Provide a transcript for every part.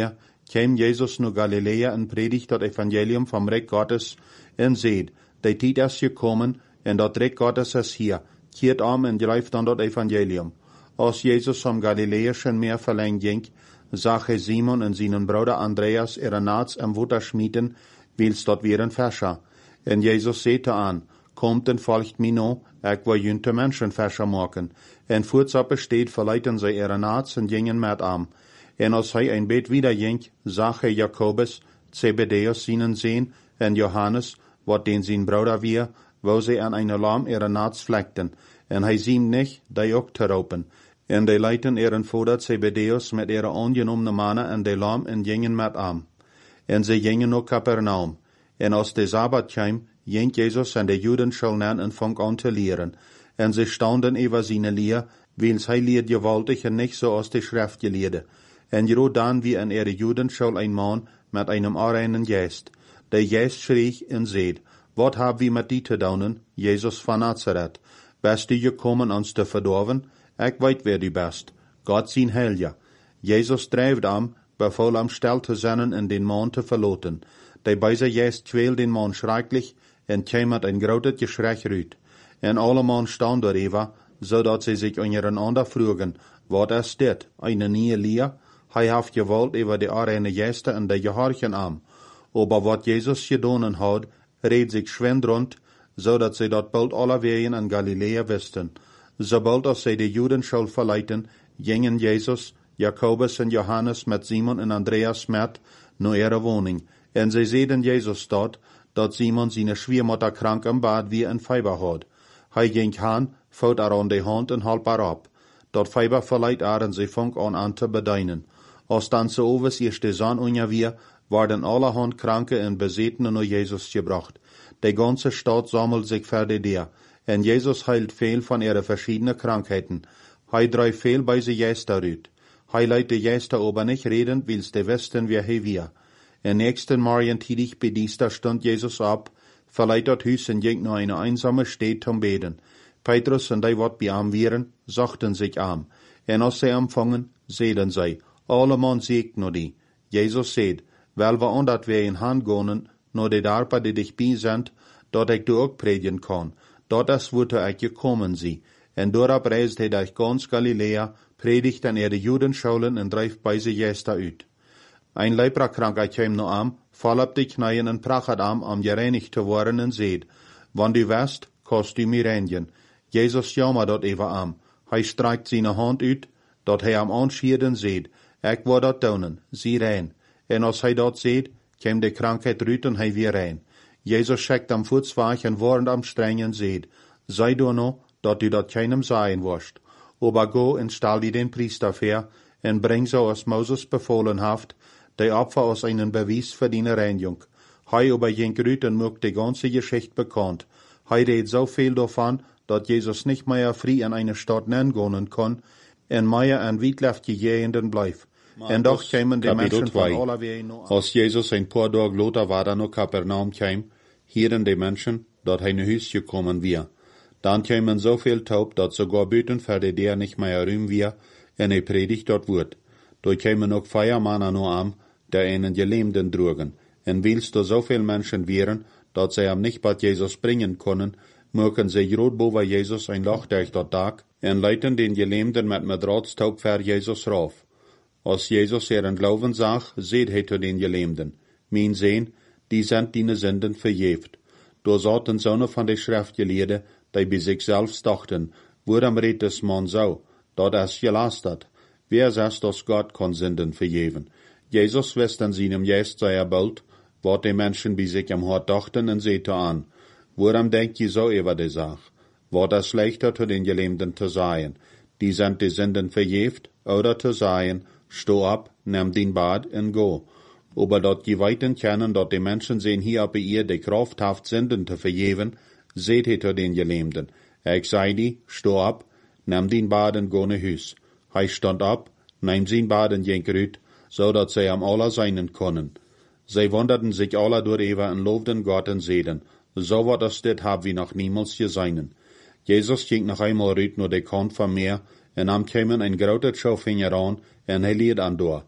weiter, käm Jesus nu Galiläa en predigt dat Evangelium vom Reich Gottes en seed, de tijd is gekommen en dat Reich Gottes is hier, keert om en grijft dan dat Evangelium. Als Jezus vom Galiläischen Meer verlang ging, zag hij Simon en zijn broeder Andreas nachts am Water schmieden, wils dat weer een Fischer. En Jezus zette aan, komt en volgt mij nou, ik wil junte Menschen Fischer maken. En voortzap besteed verleiten zij nachts en gingen met am. En als hij een beetje wieder ging, zag hij Jakobus, Zebedeus zijn zoon, en Johannes, wat den zijn broeder weer, wo zij aan een lam nachts vlekten. En hij ziet niet, die ook te roepen. En die leiden vader Zebedeus met aangenomene mannen en de lam en gingen met am. En ze gingen naar Capernaum. En als de Sabbat kwam, ging Jezus en de Juden schulden en vang aan te leren. En ze staunden over zijn leer, wils hij leert gewaltig en niet zoals de Schriftgeleerde. En groot dan wie in Juden schul een man met einem onreinen geest. De geest schreeg en zeid, wat hebben we met die te doen, Jezus van Nazareth? Bist du gekommen ons te verdorven? Ik weet wer du bist, Gott zijn Helja. Jezus drijft am, beval am stil te zijn en den man te verloten. De bijze geest kweel den man schrecklich en kwam met een groot geschrei uit. En alle man staan door Eva, zodat ze zich ondereinander vroegen, wat is dit, eine nieuwe leer? Hij heeft gewalt over de arene geesten en de gehorchen am. Aber wat Jezus gedaan had, reed zich schwend rond, zodat ze dat bald alle wegen in Galilea wisten. Sobald als zij de Juden schuld verleiten, gingen Jezus, Jakobus en Johannes met Simon en Andreas met naar ihre woning. En zij zeiden Jezus dat Simon zijn schwiermutter krank im bad wie een Fieber had. Hij ging aan, vout aan de hand en halp haar op. Dat Fieber verleiht en zij vong aan te bedeinen. Als dan ze overs eerste zon ongeveer, werden allerhand Kranke en Bezetenen naar Jezus gebracht. De ganze Stadt sammelt sich für der. En Jezus heilt veel van ihre verschiedene Krankheiten. Hij drijft veel bij ze Geister uit. Hij leidt de Geister aber nicht reden, wils de wisten wer hij wir. En nächsten Morgen tidig bediester stond Jezus op, verleiht dat huis en ging naar eine einsame Stadt zum beden. Petrus en die wat bij am wieren, zochten sich am. En als zij empfangen, zeiden zij, alle man zegt nur die. Jezus zei, wel we omdat wij in hand gonen, nur de darpa die dich bij zijn, dat ik du ook predigen kan. Dat is wote ik gekommen zie. En doorop reist hij durch ganz Galilea, predigt en de Juden schulen en drijft bij ze Geister uit. Ein Leprakranker kwam nu am, val op de knieën en prachet am gereinigd te worden en zeid, wann du west, kost du mir reinigen. Jezus jammer dat even am. Hij streikt zijn hand uit, dat hij am anschiert en zeid, ik wil dat doen, zie rein. En als hij dat zeid, kwam de krankheid uit en hij weer rein. Jezus schickt am voetzwaag en warnt am streng en zeid, sei du no, dat du dat keinem sagen wirst. Aber go en stell die den Priester ver, en bring so als Moses befohlen haft, de Opfer als einen Beweis für deine Reinigung. Hij aber ging uit en macht die ganze Geschichte bekannt. Hij redt so viel davon, dat Jesus nicht mehr frei in eine Stadt nennen kann, en mehr in witläufige Gegenden bleibt. En doch kämen die Menschen von aller Wegen noch. Als Jesus ein paar Tage later war nach Kapernaum kam, hieren die Menschen, dat hij naar huis gekommen wir. Dan kämen so viel taub, dat sogar buiten für der nicht mehr rühm wir, en hij predigt dat woord. Da kämen auch Feiermannen nur am, der einen Gelähmten drogen. En willst da so viel Menschen wären, dat zij hem nicht bei Jesus bringen können, mögen sie rot boven Jesus ein Loch durch dat Tag, en leiten den Gelähmten mit Drahtstaub für Jesus rauf. Als Jezus ihren Glauben zag, zeid hij zu den Gelähmten, mijn Sehn, die sind deine Sünden verjeft. Da zaten zonen van de Schriftgeleerden, die bij zich zelfs dachten, waarom redt des man zo, dat is gelastert. Wer sagt, dass Gott kann Sünden vergeven? Jesus wist in seinem Geist sehr bald, wat die Menschen bij sich am Hort dachten en zette an, waarom denkt je so über die Sache? Wat is schlechter zu den Gelähmten zu sagen, die sind die Sünden verjeft, oder zu sagen, steh ab, nimm den Bad en go. Aber dat je weiten kennen, dat die Menschen sehen hier bei ihr die Kraft haft Sünden zu vergeven, seht he zu den Gelähmten. Ich sei die, steh ab, nimm den Bad en go ne Hus. Hij stond op, nahm zijn Bad en ging uit, zodat zij am alle zijn konden. Zij wonderten sich alle door even en loofden Gott en zeiden, so wat als dit hab we nog niemals gezien. Jezus ging nog eenmaal uit naar de kant van meer, en am kwamen een grote Schaufinger aan, en hij leed aan door.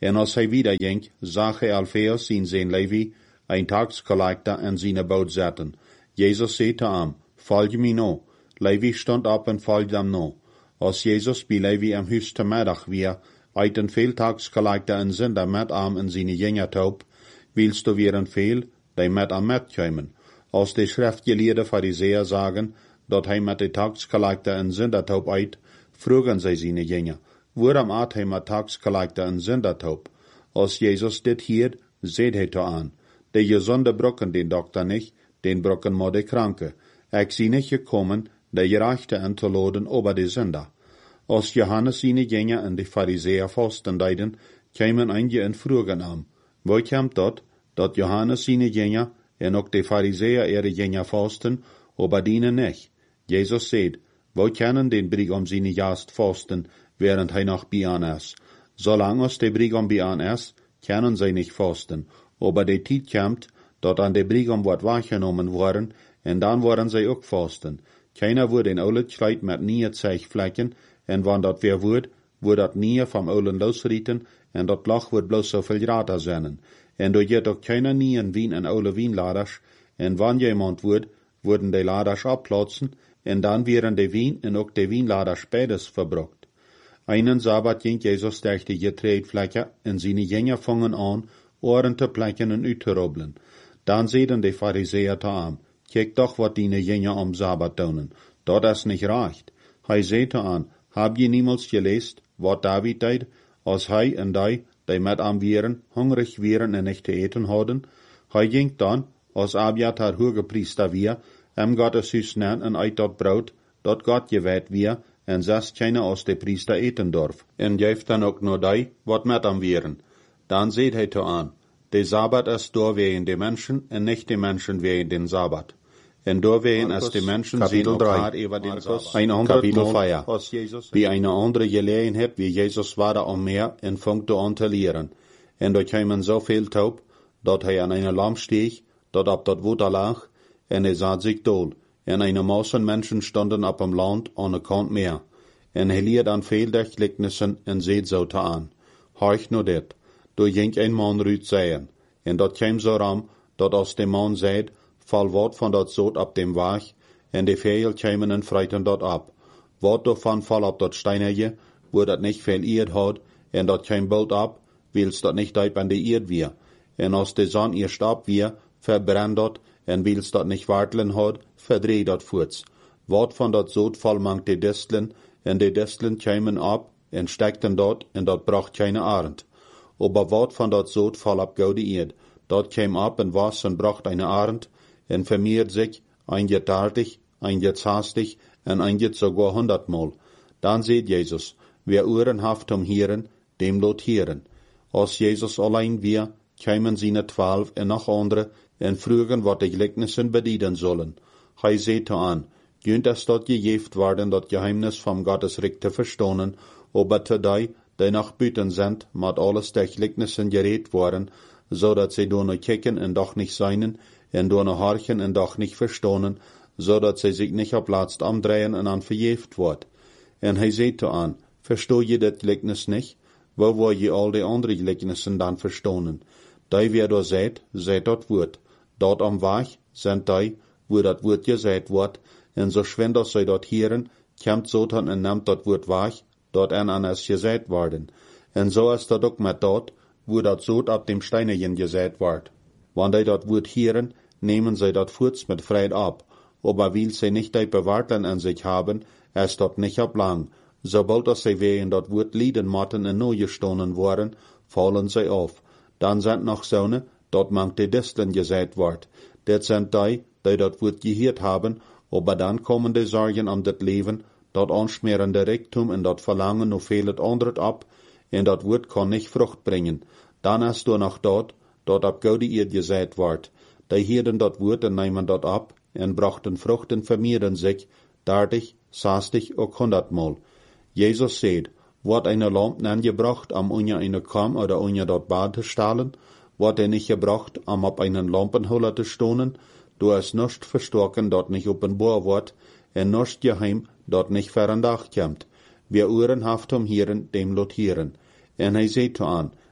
En als hij wieder ging, zag hij Alpheus zijn Levi, een taxcollector, en zijn boot zetten. Jezus zei te hem, volg me nou. Levi stond op en volgde hem nou. Als Jezus bij Levi am huis te middag weer, eiten veel taxcollector en zinder met hem en zijn jengertaub, willst du weer een veel, die met hem metkomen. Als de schriftgeleerde Pharisäer sagen, dat hij met de taxcollector en zindertaub eit, vroegen zij zijn jenger, waarom at hij met taxcollector en zindertaub? Als Jezus dit hier, zei hij te aan, de gezonde brokken den dokter niet, den brokken maar de kranke. Ik zie niet gekomen, de gerechte en te loden over de zinder. Als Johannes zijn jenger en de Pharisäer vasten deiden, kwamen einige en vroegen hem, wo komt dat Johannes zijn jenger en ook de Pharisäer ihre jenger vasten, aber dienen nicht? Jezus zei, wo können den Brigam zijn jast vasten, während hij nog bij aan is? Zolang als de Brigam bij aan is, können zij niet vasten, aber de tijd komt, dat aan de Brigam wordt wahrgenommen worden, en dan worden zij ook vasten. Keiner wordt in oude kleid met nieuwe zeigvlekken, en wanneer dat weer wordt dat nieuwe van oude losrieten, en dat lach wordt bloos zoveel rater zijn. En door je ook keiner nieuwe wien en oude wienladers, en wanneer iemand worden de laders abplaatsen, en dan werden de wien en ook de wienladers beides verbrukt. Einen Sabbat ging Jezus durch die Getreidfläche, en zijn jenger vangen aan, oren te plekken en uit te robbelen. Dan zeiden de Pharisäer te hem, kijk toch wat die jenger am Sabbat doen, dat is niet recht. Hij zei te aan, heb je niemals gelezen, wat David deed, als hij en die met hem waren, hungrig waren en niet te eten hadden? Hij ging dan, als Abiathar hogepriester weer, Gottes huis nemen en uit dat brood, dat God gewijd weer, en zelfs keiner als de priester eten durf. En geeft dan ook nog die, wat met hem waren. Dan zei hij te aan, de Sabbat is doorwegen de mensen, en niet de mensen wegen den Sabbat. En doorwegen is de mensen zien elkaar over den Sabbat. Een ander Mal, wie een andere gelegenheid, wie Jezus waarde om meer, en vongte aan te leren. En door kwamen zoveel taub, dat hij aan een lam steeg, dat op dat water lag, en hij zat zich dood. En eine Mausen Menschen stonden op hem land aan de kant meer. En hij leert aan veel der gelijkenissen en zeed zo te aan. Horch nu dit, door ging een man ruut zeien. En dat kwam zo ram, dat als de man zeid, val wat van dat zoot op dem waag, en de vegel kwamen en freiten dat op. Wat daarvan val op dat steinerje, wo dat niet veel eerd had, en dat kwam bald op, wils dat niet diep aan de eerd weer. En als de zon eerst op weer, verbrennt dat, en wils dat niet wartelen had, verdreht dat voorts. Wat van dat zootval mangt de distelen, en de distelen kwamen op, en stekten dat, en dat bracht keine arend. Aber wat van dat zootval op goude eerd, dat kwam op en was en bracht eine arend, en vermeerd zich, einget 30, einget 60, en einget sogar 100-mal. Dan zei Jezus, wer Ohren haft om heren, dem lot heren. Als Jezus allein weer, kwamen zijn 12 en nog andere, en vroegen wat de gelijkenissen bedienen zullen. Hij zei te aan, junt es dat gegeeft worden dat geheimnis van Gottes Reich te verstonen, aber te die nach buiten sind, met alles der gelijkenissen gereed worden, zodat zij door kijken en doch niet zijnen, en door horchen en doch niet verstonen, zodat zij zich niet op laatst omdrehen en aan verjeefd wordt. En hij zei te aan, verstoor je dit gelijkenis niet? Wo wil je al die andere gelijkenissen dan verstonen? Die wer door zijt dat woord. Dat am Weg sind die, wo dat woord gezegd wordt, en zo schwend als zij dat hieren, komt Satan en neemt dat woord weg, dat aan is gezegd worden. En zo is dat ook met dat, wo dat zoot op dem steinerjen gezegd wordt. Wanneer dat woord hieren, nemen zij dat voorts met vrede op, aber weil zij nicht die bewaarten in zich hebben, is dat niet op lang. Sobald als zij wegen dat woord lieden matten en nooit gestonen worden, vallen zij af. Dan zijn nog zonen, dat mangt de distelen gezegd wordt. Dit zijn die dat woord gehoord hebben, aber dan komen de zorgen om dit leven, dat aansmerende rijkdom en dat verlangen nog veel het andere op, en dat woord kan niet vrucht brengen. Dan is er nog dat op goede eerd gezegd wordt. Die hielden dat woord en nemen dat op, en brachten vruchten vermeerderen zich, 30, 60, ook 100-mal. Jezus zei, wordt een lamp nan gebracht, om onder eine kam oder onder dat bad te stalen, wordt niet gebracht, om op einen lampenholler te stonen, du is nichts verstoken, dat niet openbaar wordt, en nichts geheim, dat niet ver een dag komt. Wie Ohren haft om hieren, dem lot hieren. En hij zei te aan,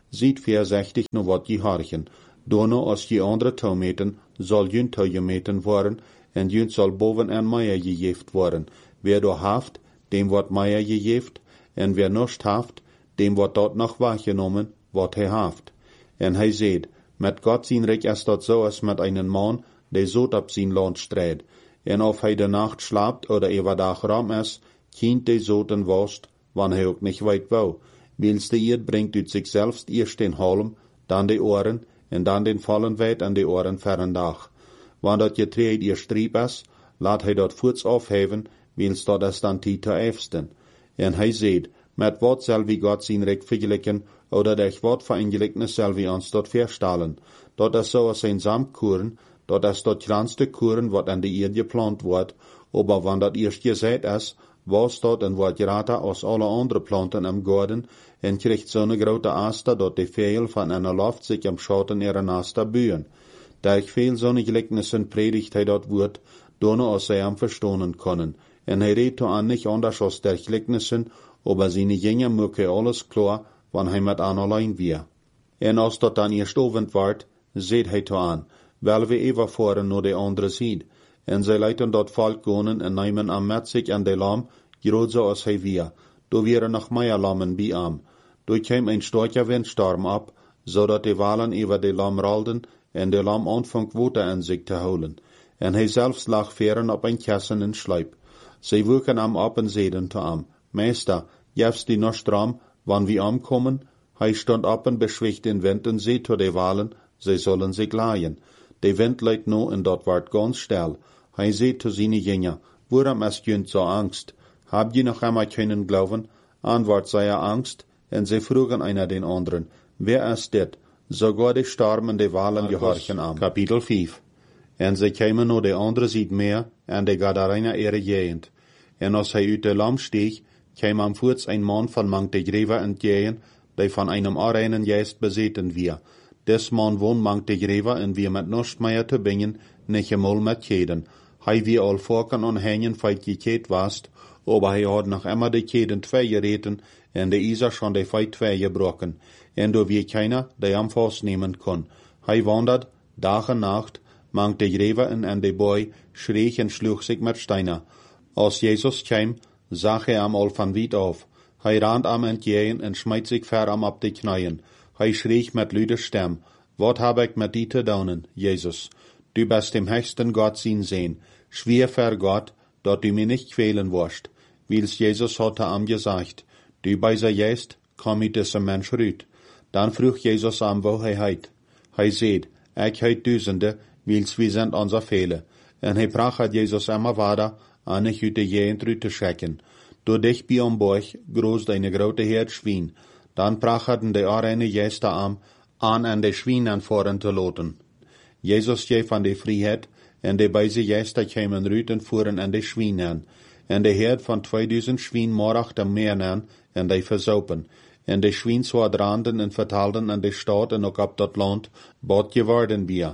Ziet voorzichtig naar wat je harken. Daarna als je andere touw meten, zal jun touw gemeten worden, en jun zal bovenaan meer gegeven worden. Wer door haft, dem wordt meer gegeven, en wer nicht haft, dem wordt dat nog wahrgenommen, wat hij haft. En hij zegt, met God zijn rijk is dat zo als met einen man, die zoet op zijn land strijdt. En of hij de nacht slaapt oder overdag ram is, kent de zoten worst, wanneer hij ook niet weit wou. Wils de eerd brengt uit zichzelf eerst den halm, dan de oren, en dan den vallen wijd aan de oren verendag. Wanneer je treed eerst striep is, laat hij dat voets afheven, wils dat is dan tijd te eefsten. En hij zegt, met wat zal wie God zijn rijk vergelijken, oder durch wat voor een gelijkenis zal wie ons dat verstellen. Dat is zoals een zamkoren, dat is dat kleinste koren wat aan de eerd geplant wordt, aber wanneer dat eerst gezet is, was dat en wordt grater als alle andere planten im Garten en krijgt zo'n grote aster dat de veel van een loft zich am Schatten ihrer aster buien. Durch veel zo'n gelijkenissen predigt hij dat woord, doorno als zij am verstonen können. En hij redt aan nicht anders als der gelijkenissen, aber seine Jünger möge alles klar, wann hij met aan allein weer. En als dat dan eerst ovend wordt, zet hij aan, wel we even voren naar de andere ziet. En zij leiden dat volk gonen en nemen am met zich aan de lam, groot zoals hij weer. Do wären nog meer lammen bij am. Do kwam een starker windstorm op, zodat de walen over de lam rolden en de lam aanvangt water in zich te houden. En hij zelfs lag veren op een kassen en sluip. Zij woeken am op en zeiden te am, Meester, jefst die nog stram, wann wir ankommen? Hij stond op en beschwicht den wind en zei tot de walen, zij zullen zich laaien. De wind leidt nu en dat wordt ganz stil. Hij zei tot zijn Jünger, waarom is junt zo angst? Habt je noch einmal können glauben? Antwort sei Angst, en zij vroegen einer den anderen, wer ist dit? Sogar de Storm en de walen gehorchen am. Kapitel 5. En zij kwamen naar de andere ziet meer, en de Gadarener ihre Gegend. En als hij uit de lam steeg, kwam am voets een man van mang de Gräber entgegen, die van einem unreinen Geist bezeten wir. Des man wohnt mang de Gräber en wir met nichts mehr te bingen, nicht einmal met Keden. Hij wie al vorken onhängen, feit gekleed wast, aber hij had nog immer de Keden twee gereten, en de Isar schon de feit twee gebrochen, en do wie keiner, die am vastnemen kon. Hij wandert, Dag en Nacht, mang de Gräber en de boy, schreeg en sloeg zich met steiner. Als Jezus kwam, zag hij am al van wiet auf. Hij rand am entgegen en smijt zich ver am op de knieën. Hij schreeg met luide stem, wat heb ik met die te doen, Jezus? Du bist dem höchsten Gott sein Sehen. Schwer vor Gott, dat du mir nicht quälen wirst. Wils Jesus hatte am gesagt, du beiser jest, komm mit diesem Mensch rüt. Dann vroeg Jesus am, wo hij heit. Hij zei, ik heit duizende, wils wir sind unser Fehler. En hij bracht Jesus immer weiter, an ich uit de Gegend rüt te schicken. Door dich bij am Borg, groß deine grote Herd Schwein. Dann brachten de arene Gäste an en de Schweinen voren te loten. Jesus geef van de vrijheid, en de beide Gäste kwamen rüt en voeren en de Schweinen. En de Herd van 2000 Schwein morachte meer aan, en de versaupen. En de Schwein zwadranden en vertaalden aan de stad en ook op dat land, wat geworden wir.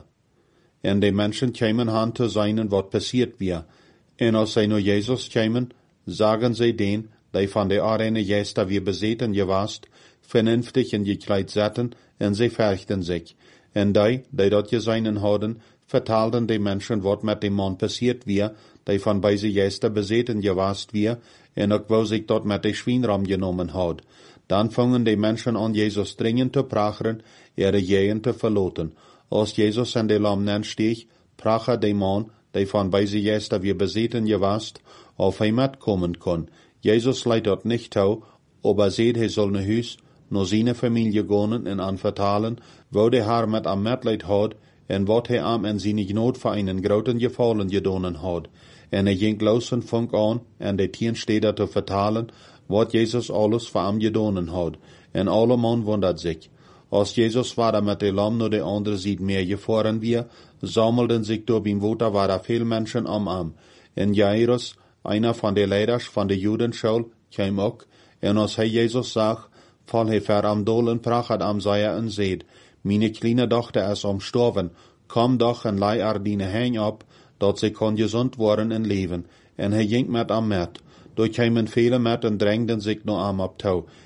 En de mensen kwamen aan te zijn wat passiert wir. En als zij naar Jesus kwamen, sagen zij den, die van de arene Gäste wir bezeten gewast, vernünftig en gekleid zetten, en zij verchten zich. En die dat gezien hadden, vertaalden de mensen wat met dem man passiert wir, die van beide Gäste bezeten gewast wir, en ook wo zich dat met de Schweinram genomen had. Dan vangen de mensen aan Jesus dringend te prachen, ihre Gegend te verloten. Als Jesus en de lam nensteeg, prache de man, die van beide Gäste wir bezeten gewast, auf hij metkommen kon. Jesus leidt dat nicht toe, aber seht hij soll naar huis, naar zijn familie gaan en aanvertalen, wo de haar met am metleid had, en wat hij am en zijn genoot voor einen groten gefallen gedonen had. En hij ging los en vang aan, en de 10 steden te vertalen, wat Jesus alles voor am gedonen had. En alle man wundert zich. Als Jesus war met de lam naar de andere ziet meer gefahren wir, sammelden zich door beim water waren veel mensen am. En Jairus, einer van de leiders van de Judenschule, kwam ook, en als hij Jesus zag, val hij ver am dol en prachet am Seier en zeid, meine kleine dochter is omstorven, kom doch en lei er die hang op, dat ze kon gezond worden en leven. En hij ging met am met. Door kwamen vele met en drängden zich naar am op touw.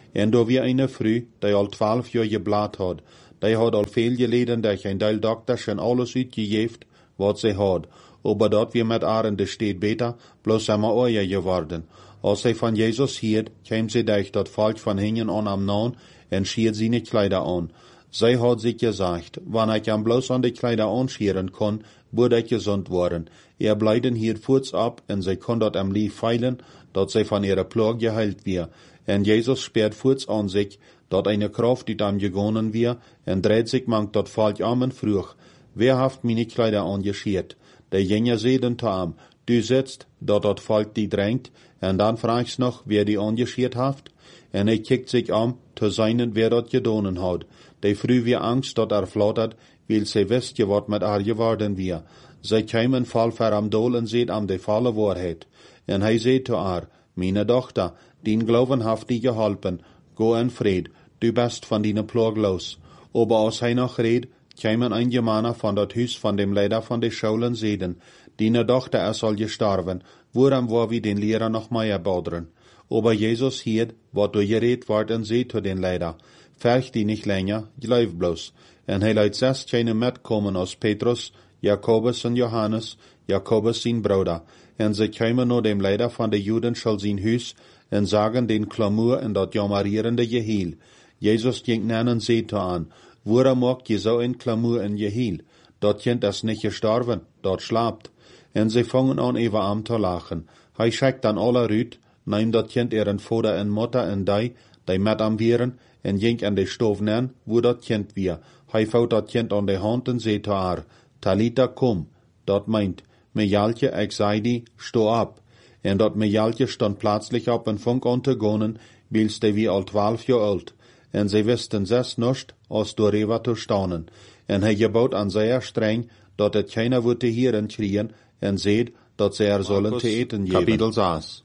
En door wie eine Frau, die al 12 jaar geblaad had, die had al veel geleden, dat een deel dokters en alles uitgegeven, wat ze had. Aber dat wir met haar in de stad beter, bloos immer oorje geworden. Als zij van Jezus hield, kwam ze durch dat volk van hingen aan am naam en schiert seine Kleider an. Zij had zich gezegd, wanneer ik hem bloos aan de Kleider aanschieren kon, würde ik gezond worden. Blijden hier voets ab, en zij kon dat am lief feilen, dat zij van ihrer Plage geheilt weer. En Jezus sperrt voets aan zich, dat eine Kraft uit hem gegonnen weer, en dreht sich mank dat volk am en vroeg, wer haft meine Kleider angeschiert? Der Jünger seiden zu ihm, du sitzt, dat volk die drängt, en dan fragst noch, wer die angeschiert haft? En hij kijkt sich an, zu seinen, wer dat gedonen hat. Die früh wie Angst, dat flattert, weil sie wisst je wat met haar geworden wir. Zij kämen fall ver am Dol en seht am de volle Wahrheit. En hij zei zu haar, meine Tochter, dien Glauben haft die geholpen, go in Fried, du bist von dine Plag los. Aber als hij noch red, kämen ein Germaner von dat Huis van dem Leider von de Schulen seden, dine Tochter soll gestorben, woran war wie den Lehrer noch mehr bodren. Aber Jesus hielt, wat du gered ward en zei zu den Leider, färcht die nicht länger, glaub bloß. En hij leidt 6 keine mitkommen als Petrus, Jakobus en Johannes, Jakobus sein Bruder. En ze kämen nur dem Leider von de Juden schall sein Huis, en sagen den Klamur en dat jammerierende Gehiel. Jesus ging nennen sie zu an, woran mag je so ein Klamur en Gehiel? Dat kind is nicht gestorben, dat schlapt. En ze fangen an über am zu lachen. Hij schickt dan alle rüt, neemt dat kind ihren Vater en Mutter en die met am vieren, en ging an de stoof nen, wo dat kind wir. Hij vouwt dat kind aan de hand en zei zu haar, Talita kom, dat meint, Mejaltje, ik zei die, sto ab. En dat Mejaltje stond plötzlich op en funk an te gonen, wils de wie al 12 jaar oud. En ze wisten zes nicht, als door Eva te staunen. En hij gebot an zeer streng, dat het keiner würde hieren krieën, en zeid, dat ze zullen te eten geven. Kapitel 6.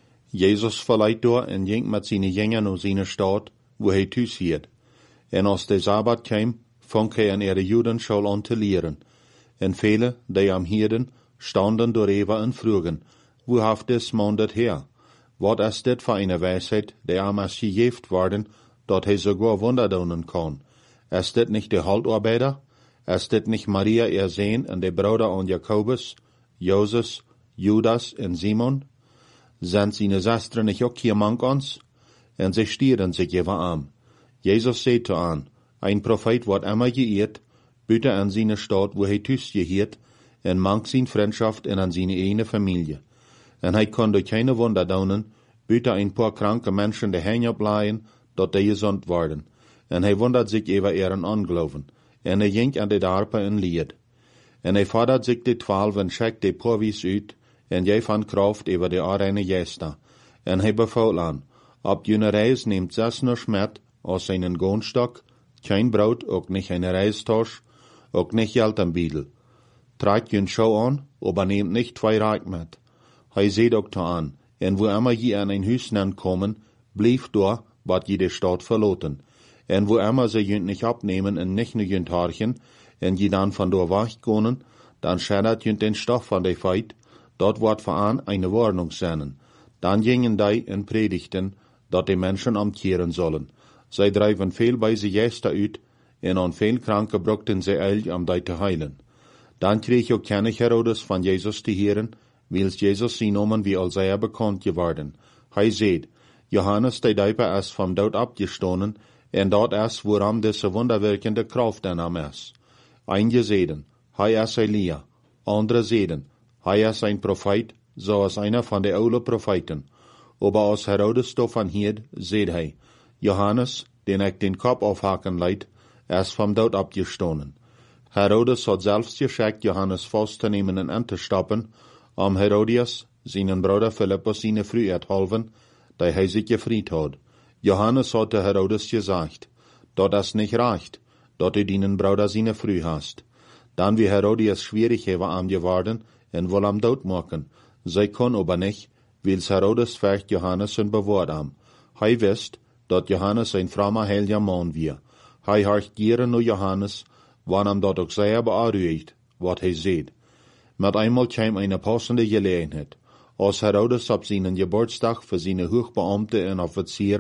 Jesus verleiht door en ging met zijn jünger naar zijn stad, wo hij thuis hield. En als de Sabbat kwam, fang hij an ihre Judenschule an te leren. En vele, die am hielden, standen door Eva en vroegen, wo haft des man dat her? Wat is dit voor eine wijsheid, die am als gegeven worden, dat hij sogar Wunder doen kan? Is dit nicht de Haltarbeiter? Is dit nicht Maria ihr Sehn en de Bruder an Jakobus, Joses, Judas en Simon? Sind seine Schwestern nicht auch hier mank ons? En sie stieren sich jeweils an. Jesus sagte an, ein Prophet wird immer geehrt, bitte an seine Stadt, wo hij thuis gehiert, en mank zijn Freundschaft en an seine eigene Familie. En hij kon durch keine Wunder doen, bitte ein paar kranke Menschen de heen opleien, dat die gezond worden. En hij wundert sich über ihren Unglauben. En hij ging an de Darpe en lied. En hij fordert sich de 12 en schickt de Porwies uit, en jij van Kraft über de arene Gäste. En hij befault an, op jene reis neemt 6 noch met, aus seinen Gohnstock, kein Brot, ook nicht eine Reistosch, ook nicht Geld am Biedel. Tragt jün Schau an, aber nehmt nicht 2 Reich mit. Hij seht ook te an, en wo immer je an ein Hüsnen kommen, blief door, wat je de Stadt verloten. En wo immer ze jünt nicht abnehmen en nicht nur jünt harchen, en je dan van door wegkonen, dan schädert jünt den Stoff van de Feit, dort wordt voor eine Warnung zijn. Dan gingen die en predigten, dat de Menschen amkeeren sollen. Zij drijven veel bij ze Gäste uit, en aan veel kranken brokten ze eil om die te heilen. Dan kreeg ook König Herodes van Jezus te heren, wils Jezus zijn nomen wie al zeer bekend geworden. Hij zei, Johannes de Dijper is vom dood abgestonen, en dat is waarom deze wonderwerkende kracht in hem is. Einige zeiden, hij is Elia. Andere zeiden, hij is een profeet, zoals einer van de oude profeten. Aber als Herodes daarvan hield, zei hij, Johannes, den ik den kop afhaken leid, is vom dood abgestonen. Herodes had zelfs geschickt Johannes vast te nemen en aan te stappen, om Herodias, zijn broeder Philippus, zijn vrouw uithalven, die hij zich gevried had. Johannes had te Herodes gezegd, dat is niet recht, dat u dienen broeder zijn vrouw hast. Dan wie Herodias schwierig hebben am geworden, en wil am dood maken. Zij kon aber nicht, wils Herodes vecht Johannes en bewaard am. Hij wist, dat Johannes een frommer heiliger man weer. Hij harcht gieren naar Johannes, wanneer dat ook zeer bearuigt, wat hij zegt. Met eenmaal kwam een passende gelegenheid. Als Herodes op zijn geburtsdag voor zijn hoogbeambten en officieren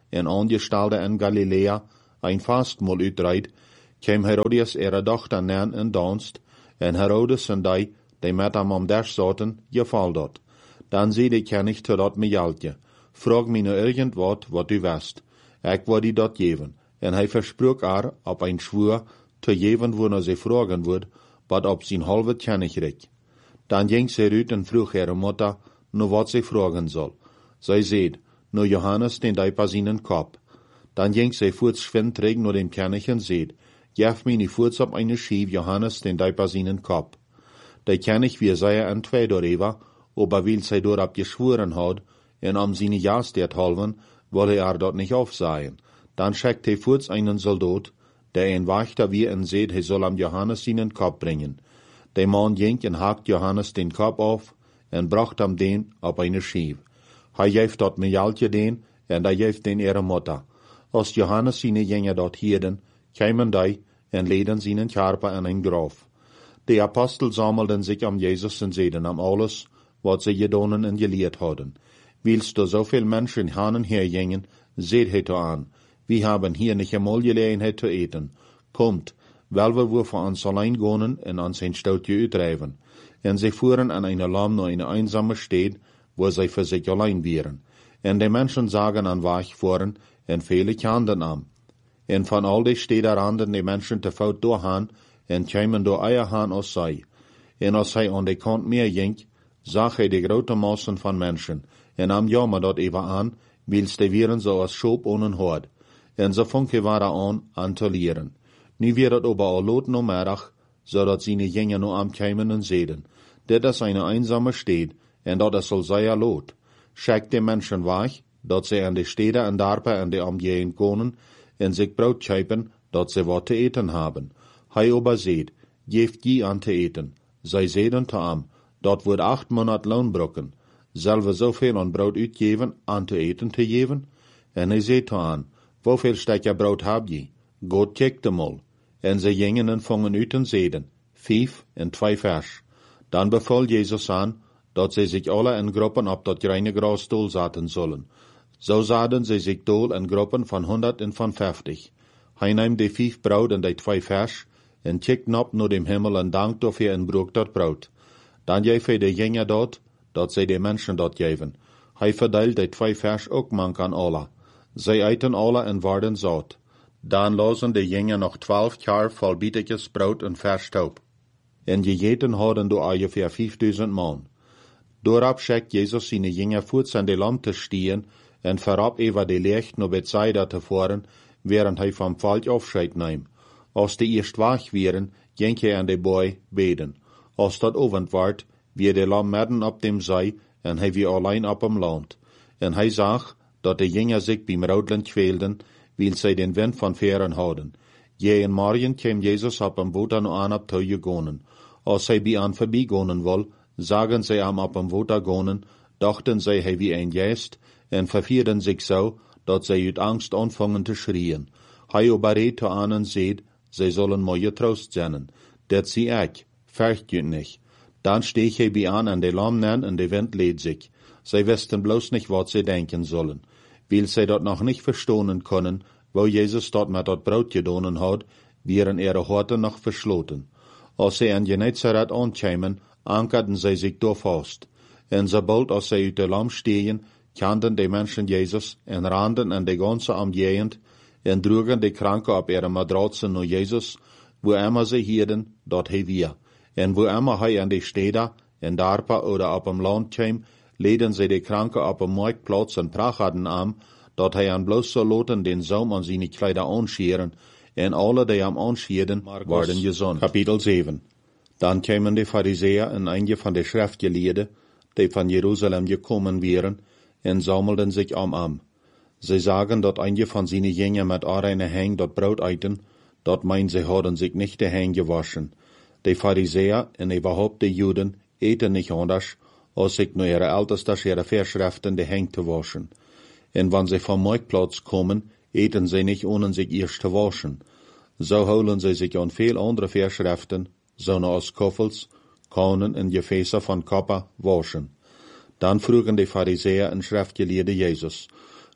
en Angestellte in Galilea ein Fastmahl uitreid, kwam Herodias ihre Tochter nähen in Dienst, en Herodes en die met hem om Tisch zaten, geval dat. Dan zei de König tot dat Mijaltje, frag mij nu irgendwat wat u wist. Ik wil die dat geven. En hij versprach haar op een schwur te geven wanneer ze vragen wordt, wat op zijn halve Königreich. Dan ging ze uit en vroeg ihre Mutter, nu wat ze vragen soll. Zij zei, nu Johannes den Deiper seinen Kopf. Dan ging ze voorts schwindrig naar dem König en zei, geef mij nu voorts op eine Schief Johannes den Deiper seinen Kopf. Der König wie sehr en twee darüber, aber weil sie dorab geschworen hat, en om seine Jastet halven, wolle dort nicht aufsehen. Dann schickt he voorts einen Soldat, der ein Wächter wie en seht, he soll am Johannes seinen Kopf bringen. Der Mann ging en hakt Johannes den Kopf auf, en bracht am den op eine Schief. Hij geeft dort Mijaltje den, en hij geeft den ihre Mutter. Als Johannes seine Jünger dort hielden, kämen die, en leden seinen Körper in ein Grab. Die Apostel sammelten sich am Jesus und sehen am alles, was sie gedonen und gelehrt hadden. Willst du so viel Menschen hin und her gingen, seht heto an. Wir haben hier nicht einmal Gelegenheit zu eten. Kommt, weil wir für uns allein gehen und uns ein Stoutje uitdrijven. Und sie fuhren an eine Lamm nach eine einsame Stadt, wo sie für sich allein wären. Und die Menschen sagen an Weg fuhren, und viele kannten am. Und von all die Städten rannten die Menschen te fout doorgaan, en kwamen door eierhaan als zij. En als hij aan de kant meer ging, zag hij de grote massen van mensen, en nam jammer dat even aan, wils de wieren zoals schoop ohne hoort. En ze vonken waren aan te leren. Nu weer het aber al lot nomiddag, zodat zijn jingen nu am kwamen en zeiden, dit is een einsame Stad, en dat is al zeer lot. Schickt de mensen weg, dat ze aan de steden en dorpen en de omgeving konen, en zich brood kopen, dat ze wat te eten hebben. Hij aber seht, geeft je aan te eten. Zij zeiden te hem, dat wordt 8 Monat Lohn brokken. Zullen we zoveel aan brood uitgeven, aan te eten te geven? En hij zei te hem, hoeveel stukje brood heb je? God kijkt mal. En ze gingen en vongen uit en zeiden, 5 en 2 vers. Dan beval Jezus aan, dat zij zich alle in groepen op dat reine grasstoel zaten zullen. Zo zaten zij zich dool in groepen van 100 en van 50. Hij nam de 5 brood en de 2 vers, en kijkt op naar dem Himmel en dankt dafür en broek dat brood. Dan geeft hij de jingen dat zij de mensen dat geven. Hij verdeelt de 2 vers ook mank aan alle. Zij eten alle en worden zout. Dan lozen de jingen nog 12 jaar vol bietetjes brood en vers stoop. En gegeten hadden door ongeveer 5000 man. Doorop schickt Jezus zijn jingen voets aan de lam te stieren en verab over de licht naar Bethsaida te voeren, während hij vom Volk Aufscheid nahm. Als die eerst wach wären, ging hij aan de boy beden. Als dat ovend werd, wie de lam midden op dem zij, en hij wie alleen op hem land. En hij zag, dat de jingen zich beim Roodland kwelden, weil zij den wind van veren hadden. Je en morgen kwam Jezus op hem water aan op toe gegonen. Als hij bij aan voorbijgonen wil, zagen zij hem op hem water gonen, dachten zij hij wie een geest, en vervierden zich zo, dat zij uit angst anfangen te schreien. Hij obereed te aan en zeid, zij zullen mooie troost zijn. Dat zie ik, fürcht je niet. Dan steeg hij bij aan de lam nen en de wind leed zich. Zij wisten bloos niet wat zij denken zullen. Weil zij dat nog niet verstonen kunnen, wo Jezus dat met dat brood gedonen had, wären ihre Horten noch verschloten. Als zij in Genezareth aankwamen, ankerden zij zich door vast. En sobald als zij uit de lam stegen, kannten de mensen Jezus en randen in de ganze omgegend en droegen de kranken op ihre matratsen naar Jezus, wo immer sie hielden, dat hij weer. En wo immer hij aan de steden, in dorpen oder op hem land kwam, leden zij de kranken op een marktplatz en prachten aan, dat hij aan bloos zo loten den Saum aan zijn kleider aanscheren, en alle die hem aanscheren, worden gezond. Kapitel 7. Dan kwamen de Pharisäer en einige van de Schriftgeleerden, die van Jerusalem gekommen wären, en sammelten sich am. Sie sagen, dat einige van zijn Jünger met areine heng dat brood eten, dat meinen sie hadden sich nicht de heng gewaschen. De Pharisäer en überhaupt de Juden eten nicht anders, als sich nur ihre Ältestes ihre Verschriften de heng te waschen. En wann sie vom Marktplatz kommen, eten sie nicht ohne sich erst te waschen. So holen sie sich an viel andere Verschriften, so als Koffels, Kanen en Gefäße von Kopper waschen. Dann frugen die Pharisäer en Schriftgeleerde Jezus,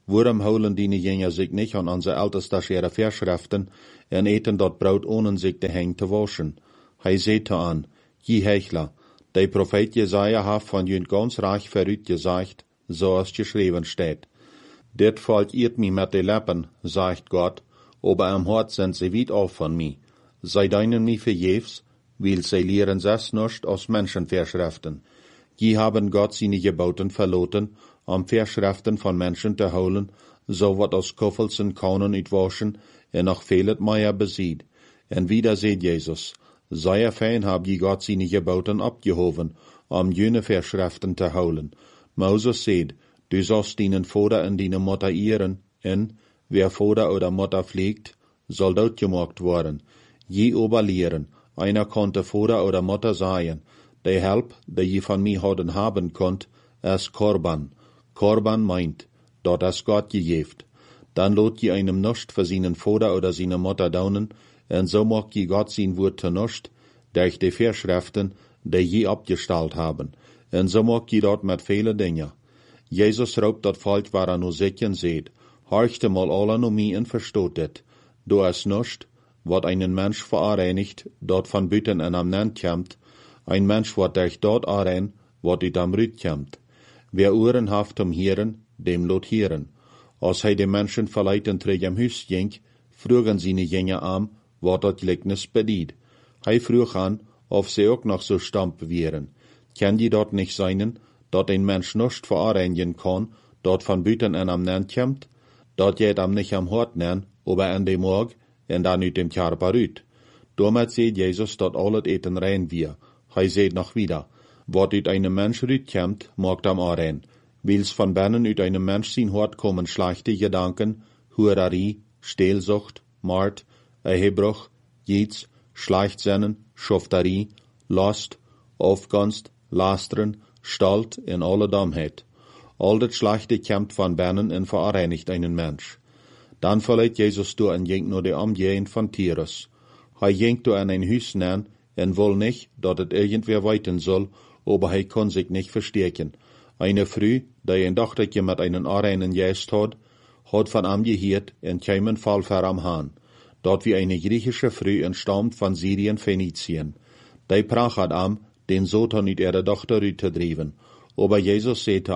Waarom houden die Jünger sich nicht an onze älteste Verschriften en eten dat brood ohne sich de Hände te waschen? Hij zei aan, je Hechler, de Prophet Jesaja heeft van jün ganz reich verrückt gesagt, so als geschrieben steht. Dit volk eet mi met de Lippen, sagt Gott, aber am Hort sind sie weit auf von mi. Zij deinen mi verjefs, weil sie lehren es nicht aus Menschenverschriften. Je haben Gott seine Geboten verloten, Verschriften von Menschen te holen, so wat aus Koffelsen Kaunen uitwaschen, en noch vielet Meier besied. En wieder seht Jesus, sei fein hab je Gott seine Geboten abgehoven, jene Verschriften te holen. Moses seht, du sollst deinen Vater en deine Mutter ehren, en, wer Vater oder Mutter pflegt, soll dort gemacht worden. Je oberlehren, einer konnte Vater oder Mutter sein, de Help, die je von mir haben konnt, es Korban. Korban meint, dort es Gott gegeft. Dann lot je einem nicht für seinen Vater oder seine Mutter daunen, en so mag je Gott sein Wort te nicht, durch die Verschriften, die je abgestellt haben. En so mag je dort mit viele Dinge. Jesus raubt dat Volk, waar nur sichern seht, horchte mal alle no mi en verstoot dit. Du es nicht, wat einen Mensch vereinigt, dort von Büten en am Nend kämmt, ein Mensch wat durch dort arein, wat ut am Rüt kämmt. Wer Ohren haft Hieren, dem lot hieren. Als hij de Menschen verleiten terug am Hus ging, frugen sie ne Jünger am, wat dat Gleichnis bediet. Hij vroeg an, of sie ook noch so stamp wären. Kann die dort nicht sein, dat ein Mensch nicht vereinigen kann, dort von Büten en am Nend kämmt, dat jet am nicht am Hort nen, aber an dem Morg, en dan ut dem Körper rüt. Damit seht Jesus, dat alles eten rein wir. Hij seht noch wieder, wat ut einem Mensch rüt kämmt, mag am arein. Wils von binnen ut einem Mensch sin Hort kommen schlechte Gedanken, Hurerie, Stehlsucht, Mord, Ehebruch, Jieds, Schleichtsinnen, Schufterie, Lust, Aufgunst, Lasteren, Stalt en alle Dummheit. All dat Schlechte kämmt von binnen en vereinigt einen Mensch. Dann verleiht Jesus du en jenk nur de Umgehend von Tyrus. Hij jenkt du an ein Hüs nen, en will nicht, dat het irgendwer weiten soll, aber hij kann sich nicht verstärken. Eine Früh, die ein Dochtertje mit einen Areinen jäst hat von am gehiert en keimen Fall ver am Hahn. Dort wie eine griechische Früh entstammt von Syrien, Phönizien. Die prach hat am, den Sohn ut ihre Tochter rütedriven. Aber Jesus sehte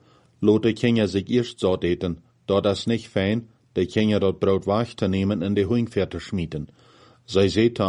lot die Kinder sich erst satt eten, dort es nicht fein, die Kinder dort Brot weich zu nehmen in die Huingferte schmieden. Sei sehte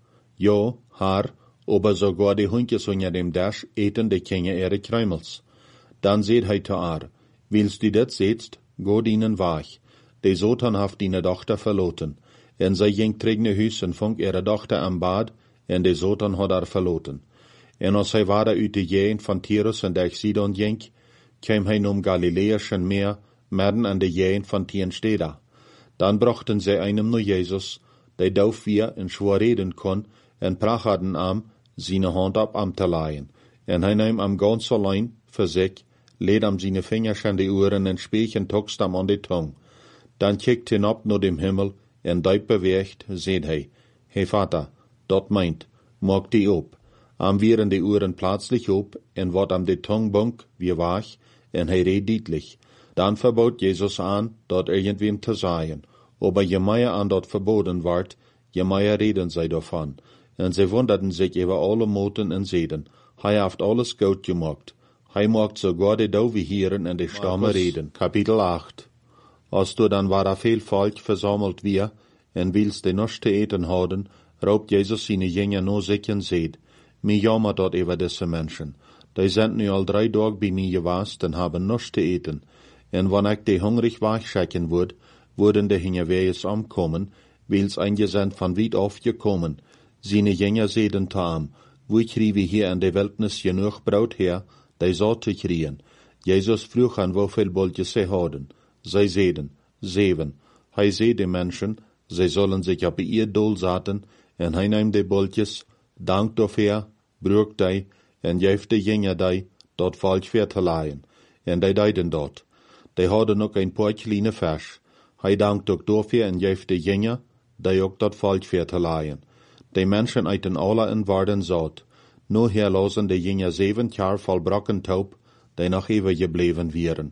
ja, Herr, aber sogar die Hunkes unter dem Dasch eten die Kinder ihre Kräumels. Dann seht hij te willst du dat sehtst, go dienen weich. Die Sohn haft deine Tochter verloten. En zij ging trigne Hüs en funk ihre Tochter am Bad, en die Sohn hat verloten. En als hij war uit de Gegend van Tyrus en durch Sidon ging, kwam hij um Galiläischen Meer, midden an de Gegend van Tiensteda. Dann brachten sie einem nur Jesus, der dauf wir en schwor reden kon, en prachaden am, seine Hand ab am te leihen. En hij nahm am ganz allein, für sich, lädt am seine Finger an die Ohren en Spechen tokst am an die Tongue. Dann kijkt hinab nur dem Himmel, en duip beweegt, seht hij, hey Vater, dat meint, mag die op. Am wieren die Ohren plötzlich op, en wat am die Tongue bunk, wie wach, en hij reed dietlich. Dann verbot Jesus an, dort irgendwem te sagen. Aber je mehr an dort verboten ward, je mehr reden zij davon. En sie wunderten sich über alle Moten en Seden. Hij haft alles gut gemacht. Hij macht sogar die Dove hieren en die Stamme reden. Kapitel 8. Als du dann war viel Volk versammelt wir, en willst die nichts te eten houden, raubt Jesus seine Jünger nur sich en seht. Mir jammert dort über diese Menschen. Die sind nu al 3 Tage bei mir gewast en haben nichts te eten. En wann ich die hungrig wachschicken würden die Hingerwehes umkommen, wils eingesandt von weit auf gekommen. Seine Jünger sehen tam, wo kriegen wir hier in der Wildnis genug Brot her, die so zu kriegen. Jesus frug an, wie viel Boltjes sie haben. Sie sehen, 7. Hij seht die Menschen, sie sollen sich auf ihr Dol saten, en hij neemt die Boltjes, dankt dafür, brucht die, en geeft de Jünger die, dort Volk für te leihen. En die deiden dort. Die hadden ook ein paar kleine Fisch. Hij dankt ook dafür en geeft de Jünger, die ook dort Volk für te leihen. Die Menschen eten alle en waren satt. Nur herlosen die Jünger 7 Jahre voll Brocken taub, die noch ewig gebleven wären.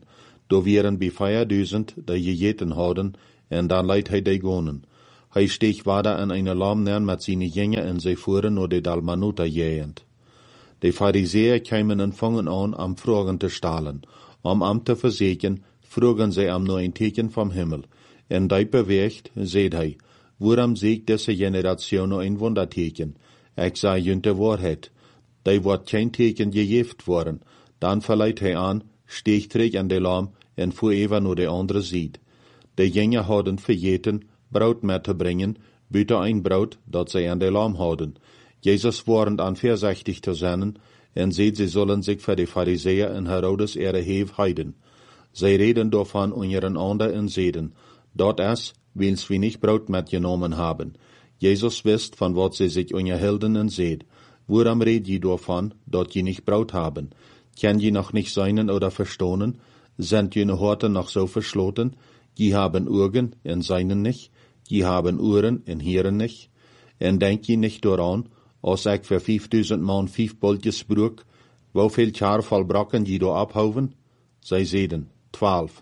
do wären bij 5000, die gegeten hadden, en dan leidt hij die gonen. Hij steeg wader in eine lam neer met zijn jengen en zij voeren naar de Dalmanuta jejend. De Pharisäer kwamen en vangen aan am Fragen te stellen. Am te verzekeren, vroegen zij am nur ein teken vom Himmel. En die beweegt, zeid hij, waarom zeegt deze generatie nur ein Wunderteken? Ik zei junte waarheid. Die wordt geen teken gegeven worden. Dan verleidt hij aan, steeg terug aan de lam en voer even naar de andere zijde. De jengen hadden vergeten, brood mee te brengen, buiten een brood dat zij aan de lam hadden. Jezus warend aan voorzichtig te zijn, en zei ze zullen zich voor de Pharisäer en Herodes ihre Heef heiden. Zij reden daarvan onder ander en zeiden, dat is, wils we niet brood metgenomen hebben. Jezus wist van wat ze zich onderhielden en zeid, waarom red je daarvan, dat je niet brood hebben? Kan je nog niet zijn oder verstonen? Sind je Horten noch so verschloten? Je haben Augen en seinen nicht? Je haben Ohren en hören nicht? En denk je nicht daran, als ik voor 5000 man 5 boltjes broek, hoeveel jaar brokken je door abhouden? Zij zeiden, 12.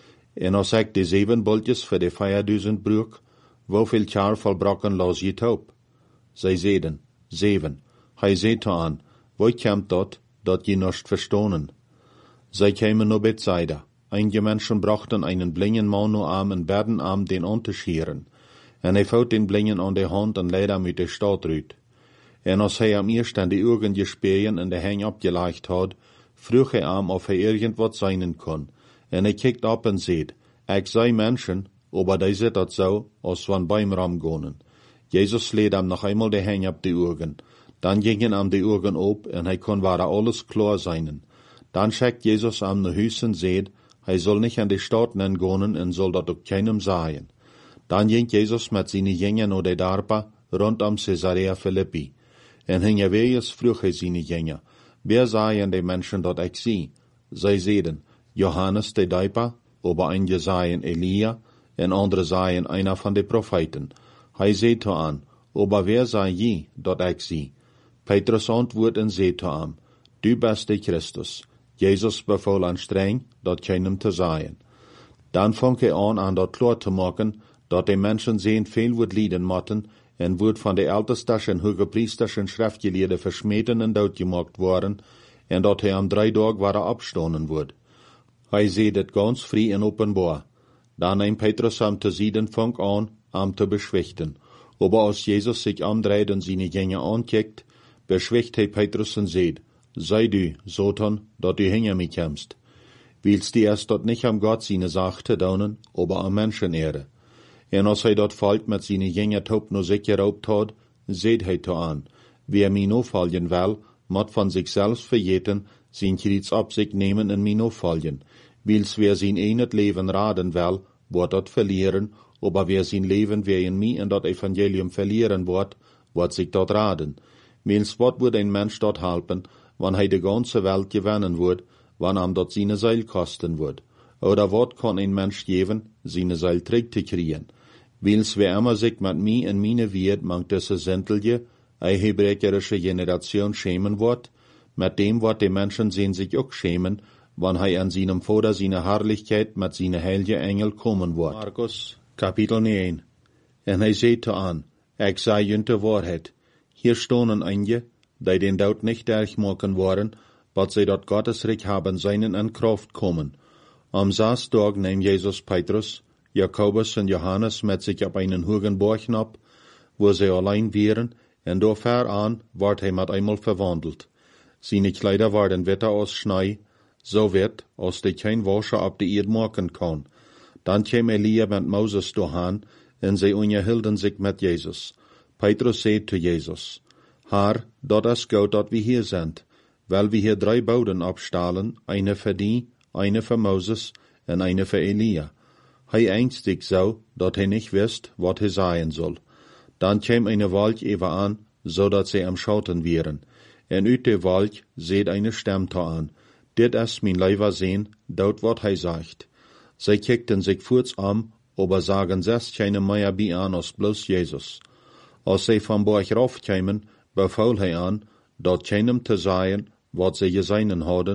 En als ik de 7 boltjes voor de 5000 broek, hoeveel jaar brokken los je op? Zij zeiden, 7. Hij zei aan, wo komt dat je nicht verstonen? Zij kwamen naar Bethsaida. Einige Menschen brachten einen blinden Mann nur am en berden am den unterschieren. En hij fout den blinden aan de hand en leidde hem uit de stad uit. En als hij am eerst de Augen gespeien en de hang abgelegt had, vroeg hij am of hij irgendwat zijn kon. En hij kijkt op en zeid, ik zei Menschen, aber die zit dat zo, als van beim Ram gonen. Jezus leed hem nog eenmaal de hang op de Augen. Dan gingen hem de Augen op en hij kon waar alles klar zijn. Dan schickt Jezus hem naar huis en zeid, hij zal niet aan de stad gonen en zal dat ook keinem sagen. Dan ging Jezus met zijn jengen naar de Darpa, rondom Caesarea Philippi. En hingewees vroeg hij zijn jengen, wer sagen de Menschen dat ik zie? Zij zeiden, Johannes de Daiper, aber einige sagen Elia, en andere sagen einer van de Propheten. Hij zei to aan, aber wer sei je dat ik zie? Petrus antwoordt en zei to aan, du bist de Christus. Jezus beval aan streng, dat keinem te zeggen. Dan vang hij aan dat klaar te maken, dat de mensen zijn veel wordt lijden moeten, en wordt van de ältestes en hogepriesters en schriftgeleerden versmeten en doodgemaakt worden, en dat hij am 3 dagen waren opstonen wordt. Hij zei dit ganz vrij en openbaar. Dan neemt Petrus hem te zijden vang aan, hem te beschwichten. Aber als Jezus zich omdraait en zijn jengen aankijkt, beschwicht hij Petrus en zei, sei du, Satan, dat du hinter mich kommst. Willst du erst dat nicht am Gott seine Sache te doen, aber am Menschenehre. En als hij dat valt met zijn jengen top no zich geraubt had, zeid hij to aan, wer mij no vallen wil, moet van zichzelf vergeten, zijn kriets op zich nemen en mij no vallen. Wils wer zijn een het leven raden wil, wordt dat verlieren, aber wer zijn leven weer in mij en dat evangelium verlieren wordt zich dat raden. Wils wat wordt een mens dat helpen, wanneer hij de ganze Welt gewinnen wordt, wanneer hem dat zijn Seil kosten wordt. Oder wat kan een mens geven, zijn Seil terug te krijgen? Wils wer immer sich met mij en meine wird, mangt deze zintelje, een hebreekerische generation schämen wordt, met dem wat de mensen zijn zich ook schämen, wanneer hij aan seinem Vater seine Herrlichkeit met seine heilige Engel komen wordt. Markus, Kapitel 9. En hij zei te aan, ik zei junte waarheid, hier stonen einige, die den Dood nicht durchmachen worden, wat zij dat Gottesreich haben seinen in Kraft kommen. Am 6 Tag neemt Jezus Petrus, Jakobus en Johannes met zich op einen hogen Berg op, wo zij allein wären, en door ver aan wordt hij met eenmaal verwandeld. Seine Kleider waren witter als Schnee, so wit, als die geen wascher op de Erde maken kan. Dan kwam Elia met Moses doorheen, en zij onderhielden zich met Jezus. Petrus zei zu Jezus, Herr, dat is goed dat we hier zijn, weil we hier 3 boden opstellen, eine für die, eine für Moses en eine für Elia. Hij ängstigt zo, dat hij niet wist, wat hij zeggen soll. Dan kwam eine Wolk even aan, zodat zij am Schauten wären. En uit de Wolk seht eine Stem aan. Dit is mijn Leiber sehen, dat wat hij sagt. Zij kijkten zich voorts am, aber sagen zes keine mehr bij aan als bloß Jezus. Als zij van Berg rauf kwamen, beval hij aan, dat keinem te zeggen, wat zij gezien hadden,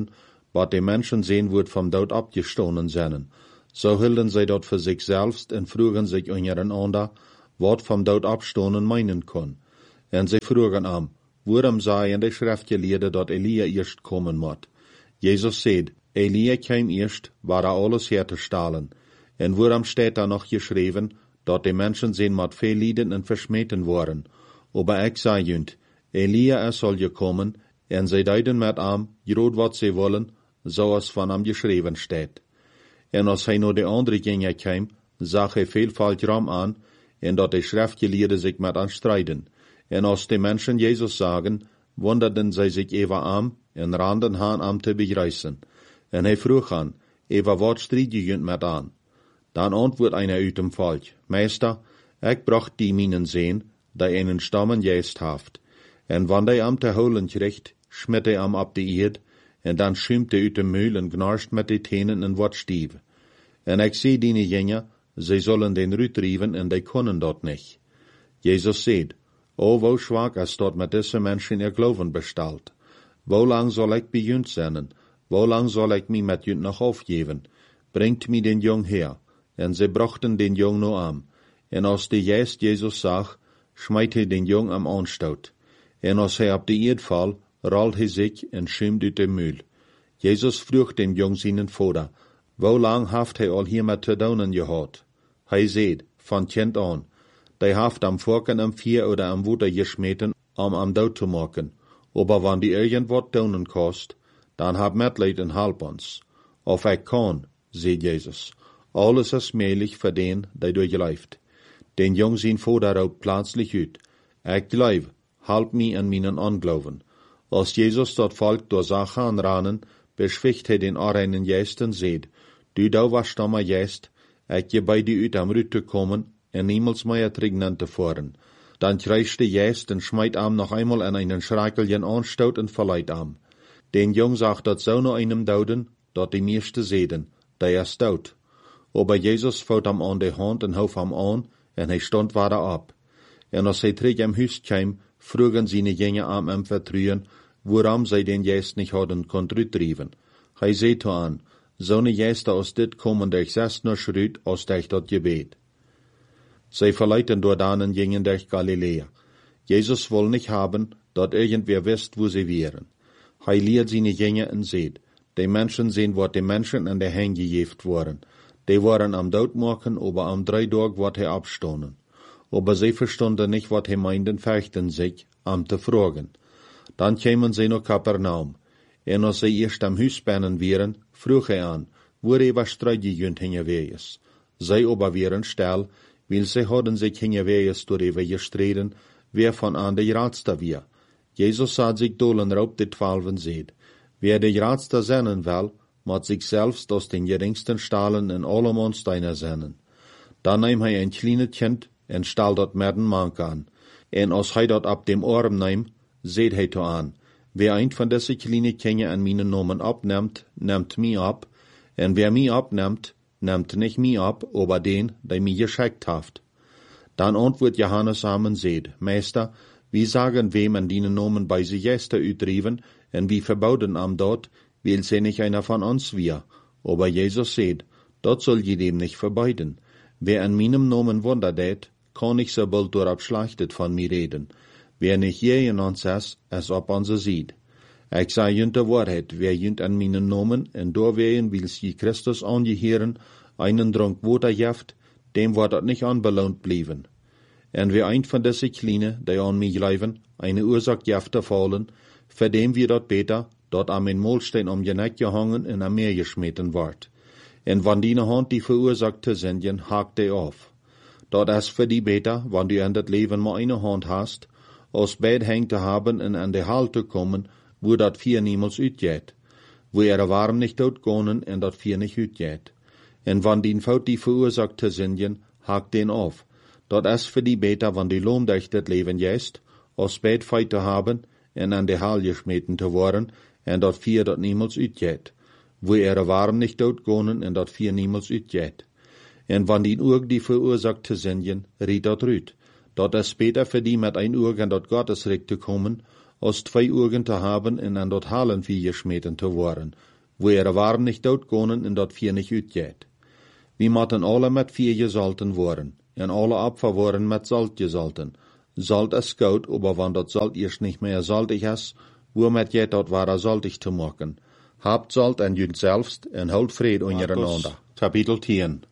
wat die Menschen sehen wird vom Dood abgestohlen zijn. So hielden zij dat voor zich selbst en vroegen zich ondereinander, wat vom Dood abstohlen meinen kon. En zij vroegen am, waarom zei in de schriftgeleerden dat Elia eerst komen moet. Jezus zei, Elia kwam eerst, waar alles herzustellen. En waarom steht da noch geschreven, dat die Menschen zijn met veel lijden en versmeten worden. Aber ik zei junt, Elia zal je komen, en zij deiden met am, groot wat zij willen, zoals van am geschreven steht. En als hij naar de andere gingen kwam, zag hij veel falsch ram aan, en dat de schriftgeleerden zich met aan strijden. En als de Menschen Jezus zagen, wonderden zij zich even am, en randen han am te begrijzen. En hij vroeg aan, even wat strijd je met aan? Dan antwoord einer uit dem volk, Meester, ik bracht die minen zeen, die einen stammen geest haft. En wanneer hij am te holen kriegt, schmidt hij am op de eerd, en dan schuimt hij uit de muil en gnarst met de tenen en wat stief. En ik zie die jengen, zij zullen den uitdrijven en die kunnen dat niet. Jezus zegt, o, wo zwak is dat met deze mensen ihr Glauben bestelt. Wo lang zal ik bij junt zijn? Wo lang zal ik mij met junt nog aufgeven? Bringt mij den jong her. En zij brachten den jong nu aan. En als de geest Jezus zag, smijt hij den jong am aanstoot. En als hij op de eerd val, rolt hij zich en schuimt uit de muil. Jezus vroeg den jong zijn vader, wo lang haft hij al hiermee te doen gehad? Hij zei, van kind aan. Die haft am Vorken am Vier oder am Wuter geschmeten, am dood te maken. Aber wann die irgendwat doen kost, dan hab Mitleid en help ons. Of ik kan, zei Jezus. Alles is möglich für den, der durchläuft. Den jong zijn vader ook plaatslich uit. Ik geloof, help mij in mijn ongeloven. Als Jezus dat volk door zag aanranen, beschwicht hij den arreinen geest en zeid, du was stammer geest, ik je bij die uit am Rüt te komen, en niemals meer terug te voeren. Dan krijgt de geest en smijt am nog eenmaal in einen schrakeljen aanstoot en verleidt am. Den jong zag dat zo naar einem douden, dat die meeste zeiden, der is dood. Aber Jezus vouwt am aan de hand en hoofd am aan, en hij stond weer op. En als hij terug im huis kwam, vroegen zijn jengen am hem vertrouwen, waarom zij den geest niet hadden kon uitdrijven. Hij zei to aan, zo'n geesten als dit komen durch 6 nur schruit als durch dat gebed. Zij verleiten door danen gingen durch Galilea. Jezus wil niet haben, dat irgendwer wist, wo sie wären. Hij leert zijn jengen en zeid, die Menschen sehen, wat die Menschen in de heen gejeft worden. Die waren am doodmaken, aber am 3 Tag wat hij abstonen. Aber sie verstonden nicht, wat hij meinden, fechten sich, am te fragen. Dan kämen sie nach Kapernaum. En als sie erst am Huis binnen wären, vroeg hij aan, waar was strijd gejunt hingewees. Zij aber wären stil, weil sie hadden sich hingewees door even gestreden, wer von an de raadste weer. Jezus had zich dolen op de 12 zeid, wer de raadste zennen wil, moet zich selbst aus den geringsten stalen en allemaal steiner zennen. Dan neemt hij een kleine kind en stal dat midden mank aan. En als hij dat op dem arm neemt, zeid hij to aan, wer een van deze kleine kinderen aan mijn namen opneemt, neemt mij op, en wer mij opneemt, neemt nicht mij op, aber den, der mij geschickt haft. Dan antwoordt Johannes am en zeid, Meester, wie sagen wem an die Namen bei sie Gäste uitdrijven, en wie verbauden am dort, weil sie nicht einer von uns wir. Aber Jesus sagt, dort soll je dem nicht verbeiden. Wer an meinem Namen Wunder tät, kann ich so bald durchab schlachtet von mir reden. Wer nicht je in uns ist, es ob uns sieht. Ich sage jünt der Wahrheit, wer jünt an meinen Namen, en doorwehen will sie Christus angehören, einen Drunk Water jaft, dem wird das nicht anbelohnt blieben. En wer ein von diese Kleine, die an mich leiben, eine Ursache jafter fallen, für dem wir dort beter, dort am in Molstein um je Neck gehangen en am Meer geschmeten ward. En wann die Hand die verursachte sind, hakt die auf. Dort ist für die beter, wann du in das Leben mal eine Hand hast, aus Bett hängt zu haben en an die Halt zu kommen, wo dat vier niemals uitgeht. Wo warm nicht dort gonen en dat vier nicht uitgeht. En wann die Faut die verursachte sind, hakt den auf. Dort ist für die beter, wann die Lohn durch das Leben jest, aus Bett feit zu haben en an die Hal geschmeten zu worden, en dat vier dat niemals uitgeht. Wo warm nicht dort gonen en dat vier niemals uitgeht. En wann die Urg die verursachte sind, riet dat rüt. Dort ist später für die mit ein Urg an dat Gottesrecht zu kommen, aus 2 Urgen zu haben en an dat Halen vier geschmeten zu worden. wo waren nicht doodgonen en dat vier nicht uitgeet. We moeten alle met vier gezalten worden, en alle Apfer worden met Salt gezalten. Salt is goud, aber wann dat Salt eerst nicht mehr saltig is, womit jet dat ware saltig te maken. Habt Salt en jut selbst, en houd vrede ondereinander. Kapitel 10.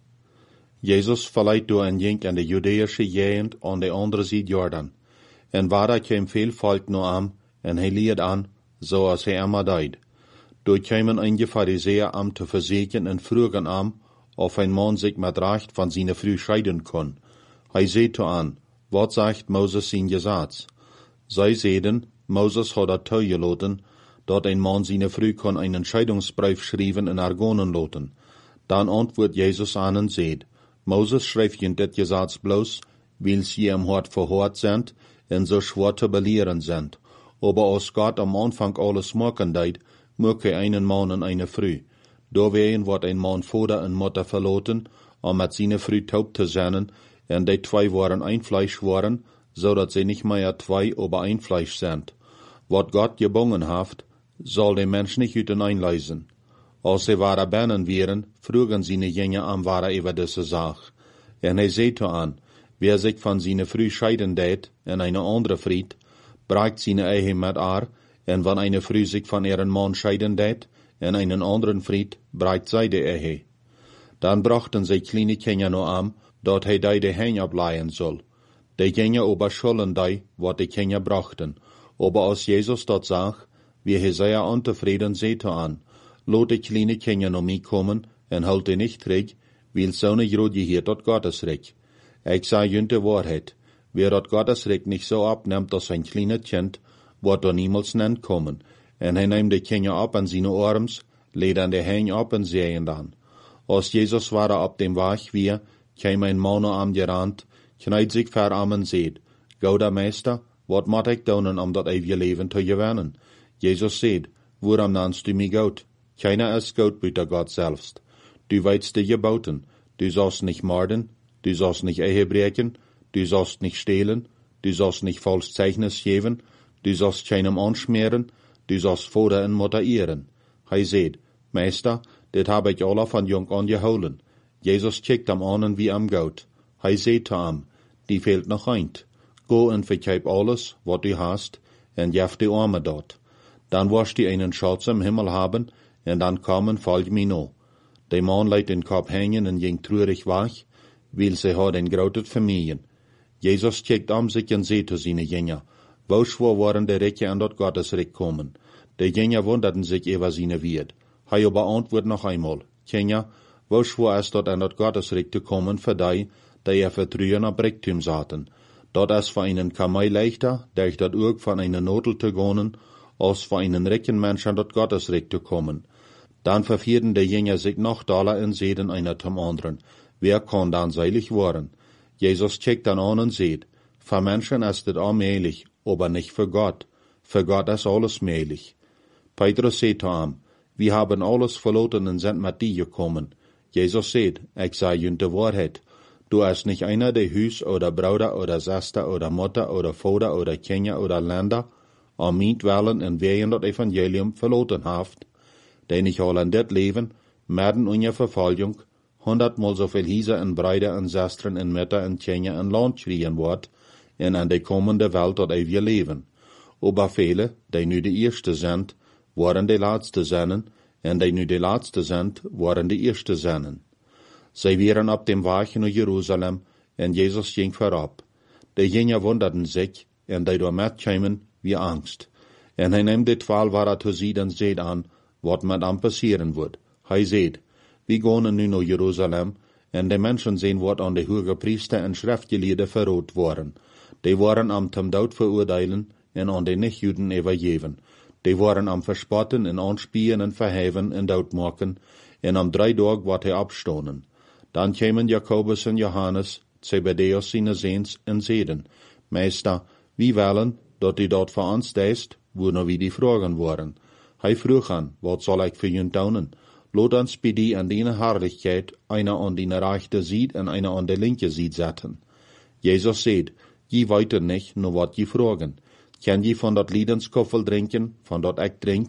Jezus verleiht door en ging aan de Judeische gegend aan de andere zijde Jordan. En waar kwam veel volk naar hem, en hij leerde aan, zoals hij immer deed. Door kwamen einige Pharisäer am te verzekeren en vroegen am, of een man zich met recht van zijn vrouw scheiden kon. Hij zei toe aan, wat zegt Moses zijn Gesetz? Zij zeiden, Moses had dat toegelaten, dat een man zijn vrouw kon einen Scheidungsbrief schrijven en argonen laten. Dan antwoordt Jezus aan en zei, Moses schreef je dit Gesetz bloos, weil sie hem hart verhoord zijn en zo schwer te belehren zijn. Aber als Gott am Anfang alles machen deed, moet hij einen man en eine vrouw. Doorwegen wordt een man vader en moeder verlaten, om met zijn vrouw taub te zijn, en die twee waren een Fleisch worden, zodat sie nicht mehr zwei, aber ein Fleisch sind. Wat Gott gebonden heeft, zal de mens nicht uiteinanderleisen. Als sie ware Bännen wären, frugen sie ne Jünger am ware über diese Sach. En hij zei aan, wer sich von seine Frau scheiden deed, en eine andere Fried, bragt seine Ehe mit en wann eine Frau sich von ihren Mann scheiden deed, en einen anderen Fried, bragt zij de Ehe. Dan brachten sie kleine Kinder noch am, dat hij de Hänge ableihen soll. De Kinder aber schulden die, wat de Kinder brachten. Aber als Jesus dat zag, wie hij sehr unzufrieden zette an, lot de kleine Kinder noch mij kommen, en holt die nicht terug, weil zo'n groot hier tot Gottesreich. Ik zei je de waarheid, wer dat Gottesreich nicht so abnimmt als ein kleines Kind, wordt er niemals nennt kommen. En hij neemt de Kinder ab an seine Arms, lädt an de Hänge ab en zeeën dan. Als Jesus war op dem Weg weer, kwam een man am gerand, knijt zich ver am en zeed, Gouda Meester, wat moet ik doen om dat eeuwige leven te gewinnen? Jesus zeed, waarom nennst du mich Gott? Keiner ist Gott buiten Gott selbst. Du weißt die Geboten, du sollst nicht morden, du sollst nicht Ehe brechen, du sollst nicht stehlen, du sollst nicht falsch Zeichnis geben, du sollst keinem anschmieren, du sollst Vater en Mutter ehren. Hij zeed, Meester, dit heb ik alle van jong an gehouden. Jesus kijkt hem aan en wie hem goud. Hij zei te hem, die fehlt nog eind. Go en vergeef alles, wat du hast, en geef de arme dort. Dan wirst du einen Schatz im Himmel haben, en dan kom en volg mij no. De man liet den Kopf hängen en ging treurig weg, weil sie had een grote familie. Jesus kijkt om zich en zei te zijn Jünger, wo schwer waren de Rechte an dat Gottesreich kommen. De Jünger wunderten sich über seine Wied. Hij aber antwoord noch einmal, Jünger, wo schwer ist dat an dat Gottesreich te kommen für die vertrauen op Reichtum zaten. Dat is voor einen Kamei leichter, durch dat ook van einen Notel te gonen, als voor einen reichen Mensch an dat Gottesreich te kommen. Dan vervierden de Jünger sich noch daler en zeiden einer zum anderen, wer kann dann seilig worden? Jesus checkt dann an und seht, für Menschen ist es allmählich, aber nicht für Gott. Für Gott ist alles mählich. Petrus sagt zu ihm, wir haben alles verloren und sind mit dir gekommen. Jesus sagt, ich sage ihnen die Wahrheit. Du hast nicht einer, der Hus oder Bruder oder Schwester oder Mutter oder Vater oder Kinder oder Länder am Mietwellen und wegen das Evangelium verloren haft, denn ich hol an dit Leben, mitten in der Verfolgung, 100-mal so viel Hieser und Brüder und Schwestern und Mütter und Kinder und Land schreien wird, und an die kommende Welt dat ewige Leben. Aber viele, die nu de Erste sind, waren die Letzte seinen, und die nu die Letzte sind, waren die Erste seinen. Sie waren auf dem Weg nach Jerusalem, und Jesus ging vorab. Die Jünger wunderten sich, und die dort mitkamen, wie Angst. Und hij nimmt die 12 Ware zu sie und seht an, wat mit ihm passieren wird. Hij seht, wir gehen nu nach Jerusalem, und die Menschen sehen, wat an die hoge Priester und Schriftgelehrten verrot worden. Die waren am zum Tod verurteilen, und an die Nichtjuden übergeben. Die waren am Verspotten en anspielen en verheven en doodmaken, en am 3 Tage wat hij abstonen. Dan kwamen Jakobus en Johannes, Zebedeus seine Seens, en zeiden, Meester, wie willen, dat u dat voor ons deest, wo wie die vragen waren. Hij vroeg aan, wat zal ik voor jullie doen? Laat ons bij die an die Herrlichkeit, einer an die rechte Seite en einer an die linke Seite zetten. Jesus zei, je weet niet, nur wat je vragen. Kan je van dat Liedenskoffel drinken, van dat ik drink?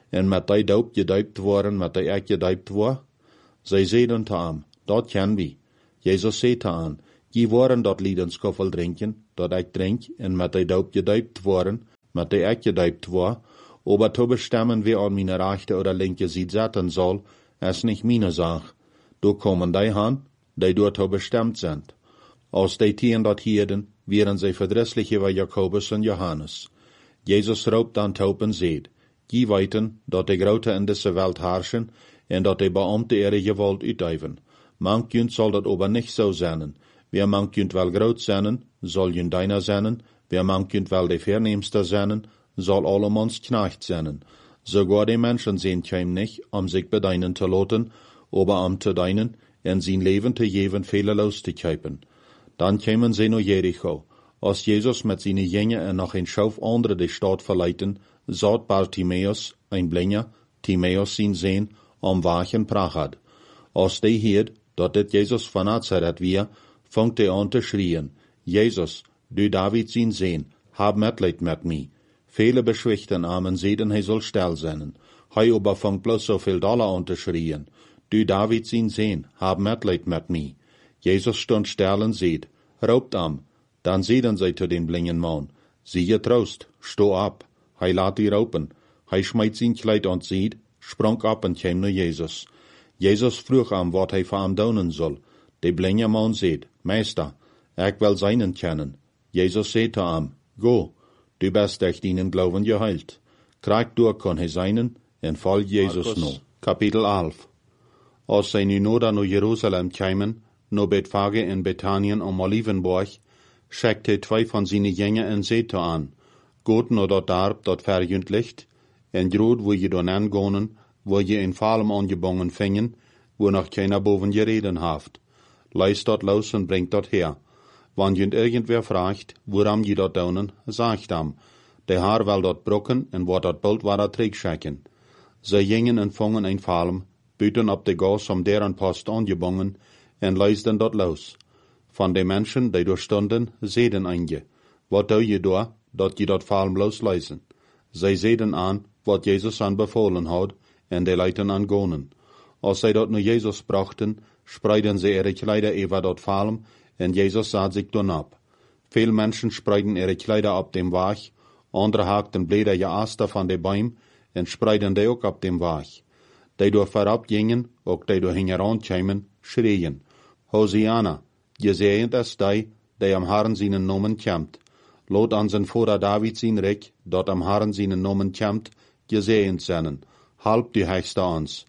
en met die doop gedoopt worden, met die ek gedoopt word? Zij zeiden te hem, dat kennen we. Jezus zei te hen, die worden dat liedenskoffel drinken, dat ik drink, en met die doop gedoopt worden, met die ek gedoopt word, aber zu bestemmen, wie an meine rechte oder linke Seite zetten soll, ist nicht meine Sache. Du kommen die han, die dort bestimmt sind. Als die Tieren dort hielden, wären sie verdrisslich über Jakobus und Johannes. Jesus roept dan taub en zeed, die weten dat de grote in deze Welt herrschen en dat de Beamte ihre Gewalt uitoefenen. Manchjunt zal dat aber nicht so sein. Wer manchjunt wel groot zijn, zal junt deiner zijn. Wer manchjunt wel de verneemste zijn, zal allemans knecht zijn. Sogar die Menschen sehen keim nicht, sich bedeinen zu lassen, aber te deinen, en zijn Leben te geven fehlerlos te kuipen. Dan kämen sie naar Jericho. Als Jesus met zijn Jünger en nog een Schauf andere de Stadt verleiten, zat Bartimäus, ein Blinder, Timäus zijn Sehn, am Wachen prachad. Als die hiert, dat dit Jesus van Nazareth weer, fangt aan te schreien, Jesus, du David zijn Sehn, hab Mitleid met mij. Viele beschwichten armen zeiden, hij soll still zijn. Hij aber fangt bloß so viel Dollar an te schreien, du David zijn Sehn, hab Mitleid met mij. Jesus stond still en zeid, raubt am. Dan zeiden zij zu den blinden Mann, siehe Trost, sto ab. Hij laat die raupen. Hij schmeidt zijn Kleid aan zeid, sprang ab en kwam naar Jezus. Jezus vroeg hem wat hij voor hem doen soll. De blinde man zeid, Meester, ik wil seinen kennen. Jezus zei te hem, go, du bist durch deinen Glauben geheilt. Krijg door kon hij seinen en val Jezus no. Kapitel 11. Als zij nu nodig naar Jeruzalem kwamen, naar Bethphage in Bethanien am Olivenberg, schickte twee van zijn Jünger en zei te aan, Goed naar dat dorp dat verjunt ligt, en groot wo je dan aangonen, wo je een Falm angebongen vingen, wo noch keiner boven gereden haft. Leist dat los en bringt dat her. Wann jent irgendwer fragt, woran je dat daunen, sagt am, de haar wel dat brokken en wat dat bult war dat terugschecken. Zij gingen en vangen een Falm, buiten op de gas om deren post angebongen, en leisten dat los. Van de mensen die doorstonden, zeiden einige, wat doe je door, dat je dat Falm losleisen? Zij zeiden aan, wat Jezus aan bevolen had, en de leiten aan gonen. Als zij dat naar Jezus brachten, spreiden ze ihre Kleider über dat Falm, en Jezus sah sich dann ab. Veel Menschen spreiden ihre Kleider op dem Weg, andere haakten Blätter Jaaster van de Bäum, en spreiden die ook op dem Weg. Die door verab gingen, ook die door hingeran kwamen, schreien, Hosiana, gezegend is die am Herrn seinen Namen kämmt. Lot an zijn Vater David zijn Reich, dat am Herrn seinen Namen kämmt, gezegend zijn. Halb die Heichste ans.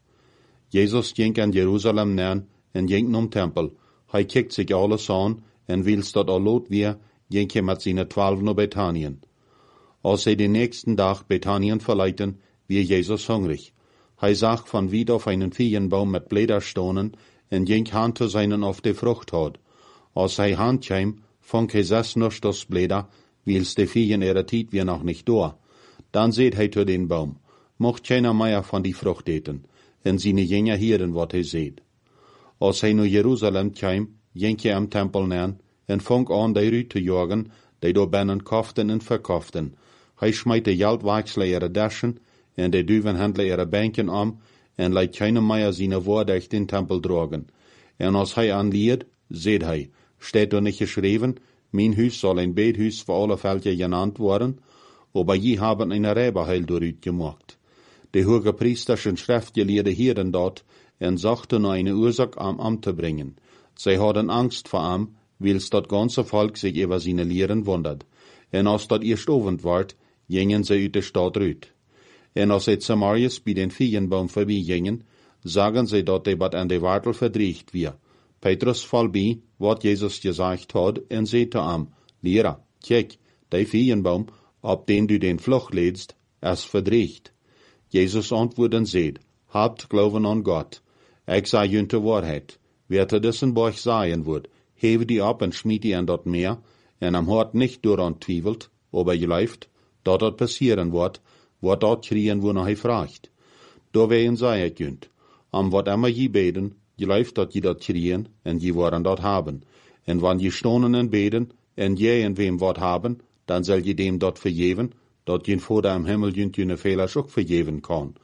Jesus ging an Jerusalem nähen en ging nom Tempel. Hij kijkt sich alles an en wils dat al lot weer, ging hij met zijn 12 naar Bethanien. Als hij den nächsten Tag Bethanien verleiten, wie Jesus hungrig. Hij zag van wie auf einen Feigenbaum mit Blätter stonen en ging hand zu seinen auf de Frucht had. Als hij hand kwam, fang hij 6 das Blätter, wils de Feigen ihre Tiet wir noch nicht door. Dan seht hij zu den Baum, mocht keiner mehr von die Frucht eten, en seine Jünger hieren wat hij seht. Als hij naar Jeruzalem kwam, ging hij am Tempel nähen en fang an die Rüt te jagen, die door binnen koften en verkoften. Hij smijt de Geldwechsler ihre Daschen en de Duvenhändler ihre Bänken am en leidt keiner mehr seine Worte durch den Tempel dragen. En als hij anliert, seht hij, steht er nicht geschrieben, mein Hus soll ein Bethuis für alle Völker genannt worden, aber je haben eine Räberheil dorüt gemacht. De hoge priesterschen Schriftgelehrten hielden dort en zochten naar eine Ursache am Amt te bringen. Zij hadden Angst vor am, wils dat ganze Volk sich über seine Lehren wundert. En als dat eerst ovend wordt, gingen zij uit de stad uit. En als zij Samarius bij den Feigenbaum voorbij gingen, zagen zij dat de wat aan de Wartel verdreigt weer. Petrus val bij, wat Jezus gezegd had, en zei te am, Lehrer, kijk, de Feigenbaum, op den du den Flucht leedst, is verdreigt. Jezus antwoordde en zei, habt Glauben an Gott. Ik zei junt de waarheid. Wer te dessen Borg sagen wordt, heve die op en schmied die aan dat meer, en am hart nicht dooraan twijfelt, aber geleift, dat dat passieren wordt, wat dat kriegen wo noch hij vraagt. Doorwegen zei ik junt, am wat immer je beden, geleift dat je dat kriegen, en je worden dat haben. En wann je stonen en beden, en je en wem wat haben, dan zal je dem dat vergeven, dat je Vader im Himmel junt je Fehler ook vergeven kan.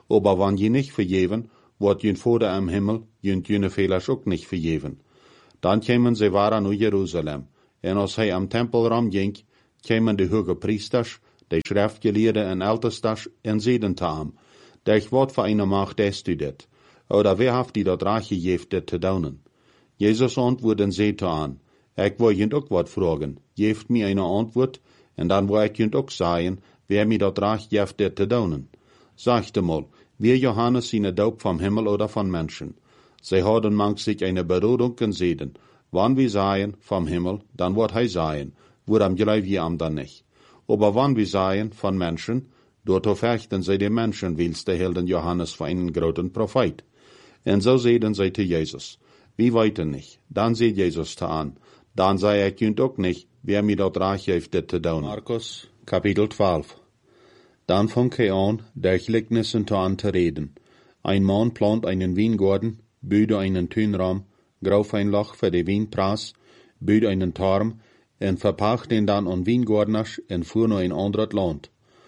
Aber wann je nicht vergeven, wordt jün Vader im Himmel jüne Fehlers ook nicht vergeven. Dan kämen ze waren naar Jeruzalem, en als hij am tempelram ging, kämen de hoge priesters, de schriftgeleerden en ältestas, en zeiden te hem, dat wat voor een macht deest u dit, oder wer haft die dat raach gegeven dit te doen? Jezus antwoordde en zei te aan, ik wil jent ook wat vragen, geeft mij een antwoord, en dan wil ik jent ook zeggen, wer mij dat raach geeft dit te doen. Sagte mal, wie Johannes seine Doop vom Himmel oder von Menschen? Sie hadden manch sich eine Berodung und zeiden, wann wir seien vom Himmel, dann wird hij sein, woran gleich wir am dann nicht. Aber wann wir seien von Menschen, dort verfechten sie die Menschen, wils der hielden Johannes für einen großen Prophet. Und so zeiden sie zu Jesus, wir weiten nicht. Dann seht Jesus te an, dann sei kunt ook nicht, wer mir dort reich heeft dit te doen. Markus, Kapitel 12. Dann fang hij an, der Gleichnissen an zu reden. Ein Mann plant einen Weingarten, büde einen Tünraum, grauf ein Loch für die Weinpras, büde einen Turm, en verpacht den dann an Weingartners en fuhr naar een anderes Land.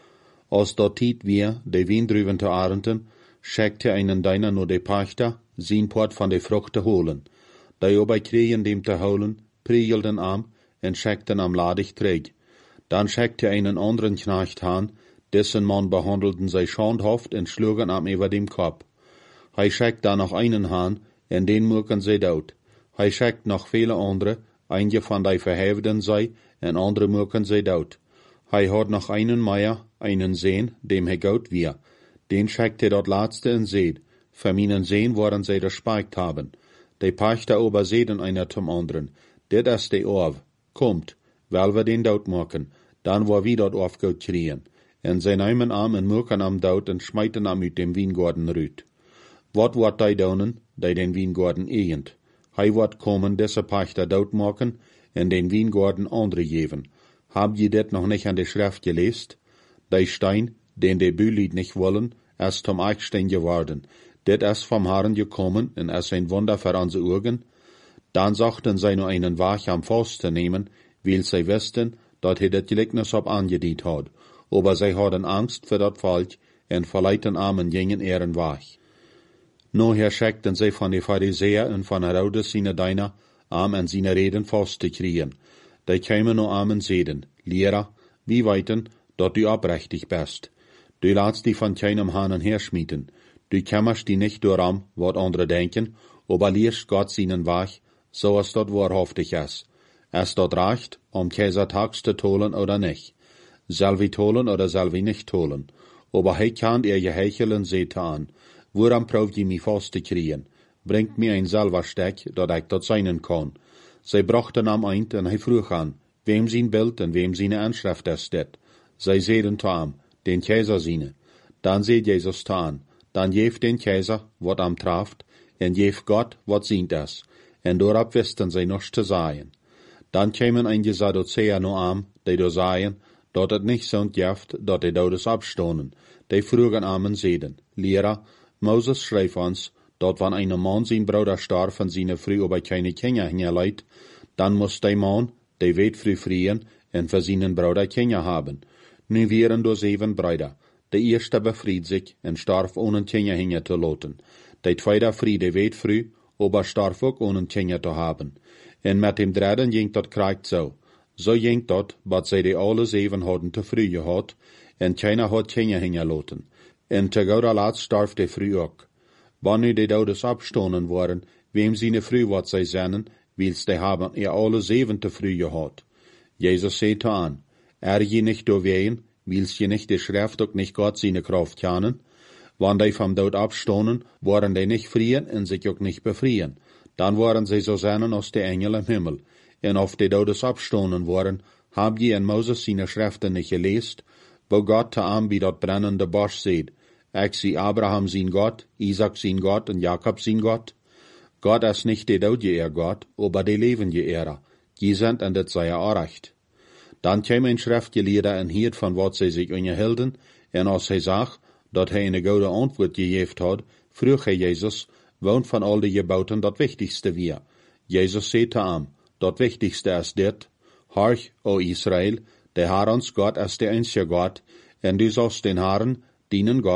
Als dat tijd weer de Weindruven te arenten, schickte einen deiner nur de Pachter, zijn Port van de Frucht te holen. Die obei kregen dem te holen, priegelden am, en schickten am ladig träg. Dann schickte einen anderen Knecht an, dessen Mann behandelten zij schandhaft en schlugen am über dem Kopf. Hij schickt dann noch einen Hahn, en den mucken zij dood. Hij schickt noch viele andere, einige van die verhefden zij, en andere mucken zij dood. Hij had noch einen Meier, einen Sehn, dem hij goud wir. Den schickt hij dat laatste en zeed. Für meinen Sehn worden zij respekt haben. De Pachter ober zeiden einer zum anderen, dit is de Orv, kommt, weil wir den dood machen, dann war wir dat Orv goud kriegen. En zij nemen am en mucken am dood en schmeiten am uit dem Weingarten rüt. Wat wordt hij doen, die den Weingarten egent? Hij wordt komen deze Pachter dood maken en den Weingarten andere geven. Hab je dit nog niet aan de Schrift geleest? Die Stein, den de Bülied nicht wollen, ist zum Eichstein geworden. Dit is vom Herrn gekommen en is ein Wunder für unsere Augen. Dann sagten sie nur einen Wach am Fass zu nehmen, weil sie wussten, dat hij das Gleichnis op angediet had. Aber sie hadden Angst für dat Volk en verleiten Armen gingen ihren Wach. Nachher schickten sie von den Pharisäern und von Herodes seine Diener, an seine Reden fast zu kriegen. Die kämen nur an und zeiden, Lehrer, wie weiten, dat du abrechtig bist. Du laatst die von keinem Hahn herschmieden. Du kämmerst die nicht durch wat andere denken, aber lehrst Gott seinen Wach, so als dat wahrhaftig ist. Es dat reicht, Kaiser Tags zu tolen oder nicht. Soll wir tolen oder soll wir nicht tolen? Aber hij kann ihr gehechelen seht an. Woran probt ihr mich fast zu kriegen? Bringt mir ein Salversteck, dat ich dat seinen kann. Sie brachten am Eind en hij vroeg an, wem sein Bild en wem seine Anschrift ist dit. Sie zeiden te am, den Kaiser seine. Dann seht Jesus te an, dann geeft den Kaiser, wat am traft, en geeft Gott, wat sient es. En doorab wisten sie noch te sagen. Dann kämen einige Sadduzäer no am, die do sagen, dat het nicht so geft, dat die Dodes abstonen. Die vroegen am en zeiden, Lehrer, Moses schreef ons, dat wann ein Mann sein Bruder starb und seine Frau aber keine Kinder hingeleit, dann muss der Mann, der weet früh frieren, en für seinen Bruder Kinder haben. Nu wären do 7 Brüder. Der erste befried sich en starb ohne Kinder hinge zu lassen. Der zweite Friede weet früh, aber starb auch ohne Kinder zu haben. En mit dem dritten ging dat kragt so. So ging dat, wat sie die alle 7 hadden te früh gehad, en keiner had Kinder hinge lassen. En te gouda laat starb der früh ook. Wann nu die Dodes abstonen waren, wem seine Früh wat zij zennen, wils die haben alle 7 te früh gehad. Jesus sagte an, je nicht doorween, wils je nicht die Schrift ook nicht Gott seine Kraft kennen? Wann die vom Tod abstonen, waren die nicht frieren en sich ook nicht befrieren. Dann waren sie so zennen als die Engel im Himmel. En auf die Dodes abstonen waren, hab je in Moses seine Schriften nicht gelesen, wo Gott te aan wie dat brennende Bosch seht. Ik zie Abraham zijn Gott, Isaac zijn Gott und Jakob zijn Gott. Gott ist nicht der Todgeehrer Gott, aber der Lebengeehrer. Die sind und das sei auch recht. Dann käme ein Schriftgelehrter und hielt von wat sie sich unterhielten, und als hij zag, dat hij eine gute Antwort gegeben hat, vroeg hij Jesus, woont von all die Gebauten dat wichtigste wir. Jesus sagte ihm, dat wichtigste ist dit, Horch, o Israel, der Herr uns Gott ist der einzige Gott, und du sollst den Herrn, deinen Gott,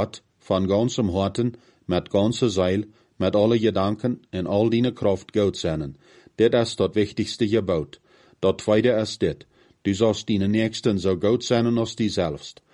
van ganzem harten, met ganze Seil, met alle Gedanken en al die Kraft Gott zijn. Dit is dat wichtigste Gebot. Dat tweede is dit. Du sollst deine Nächsten so gut sein als die selbst.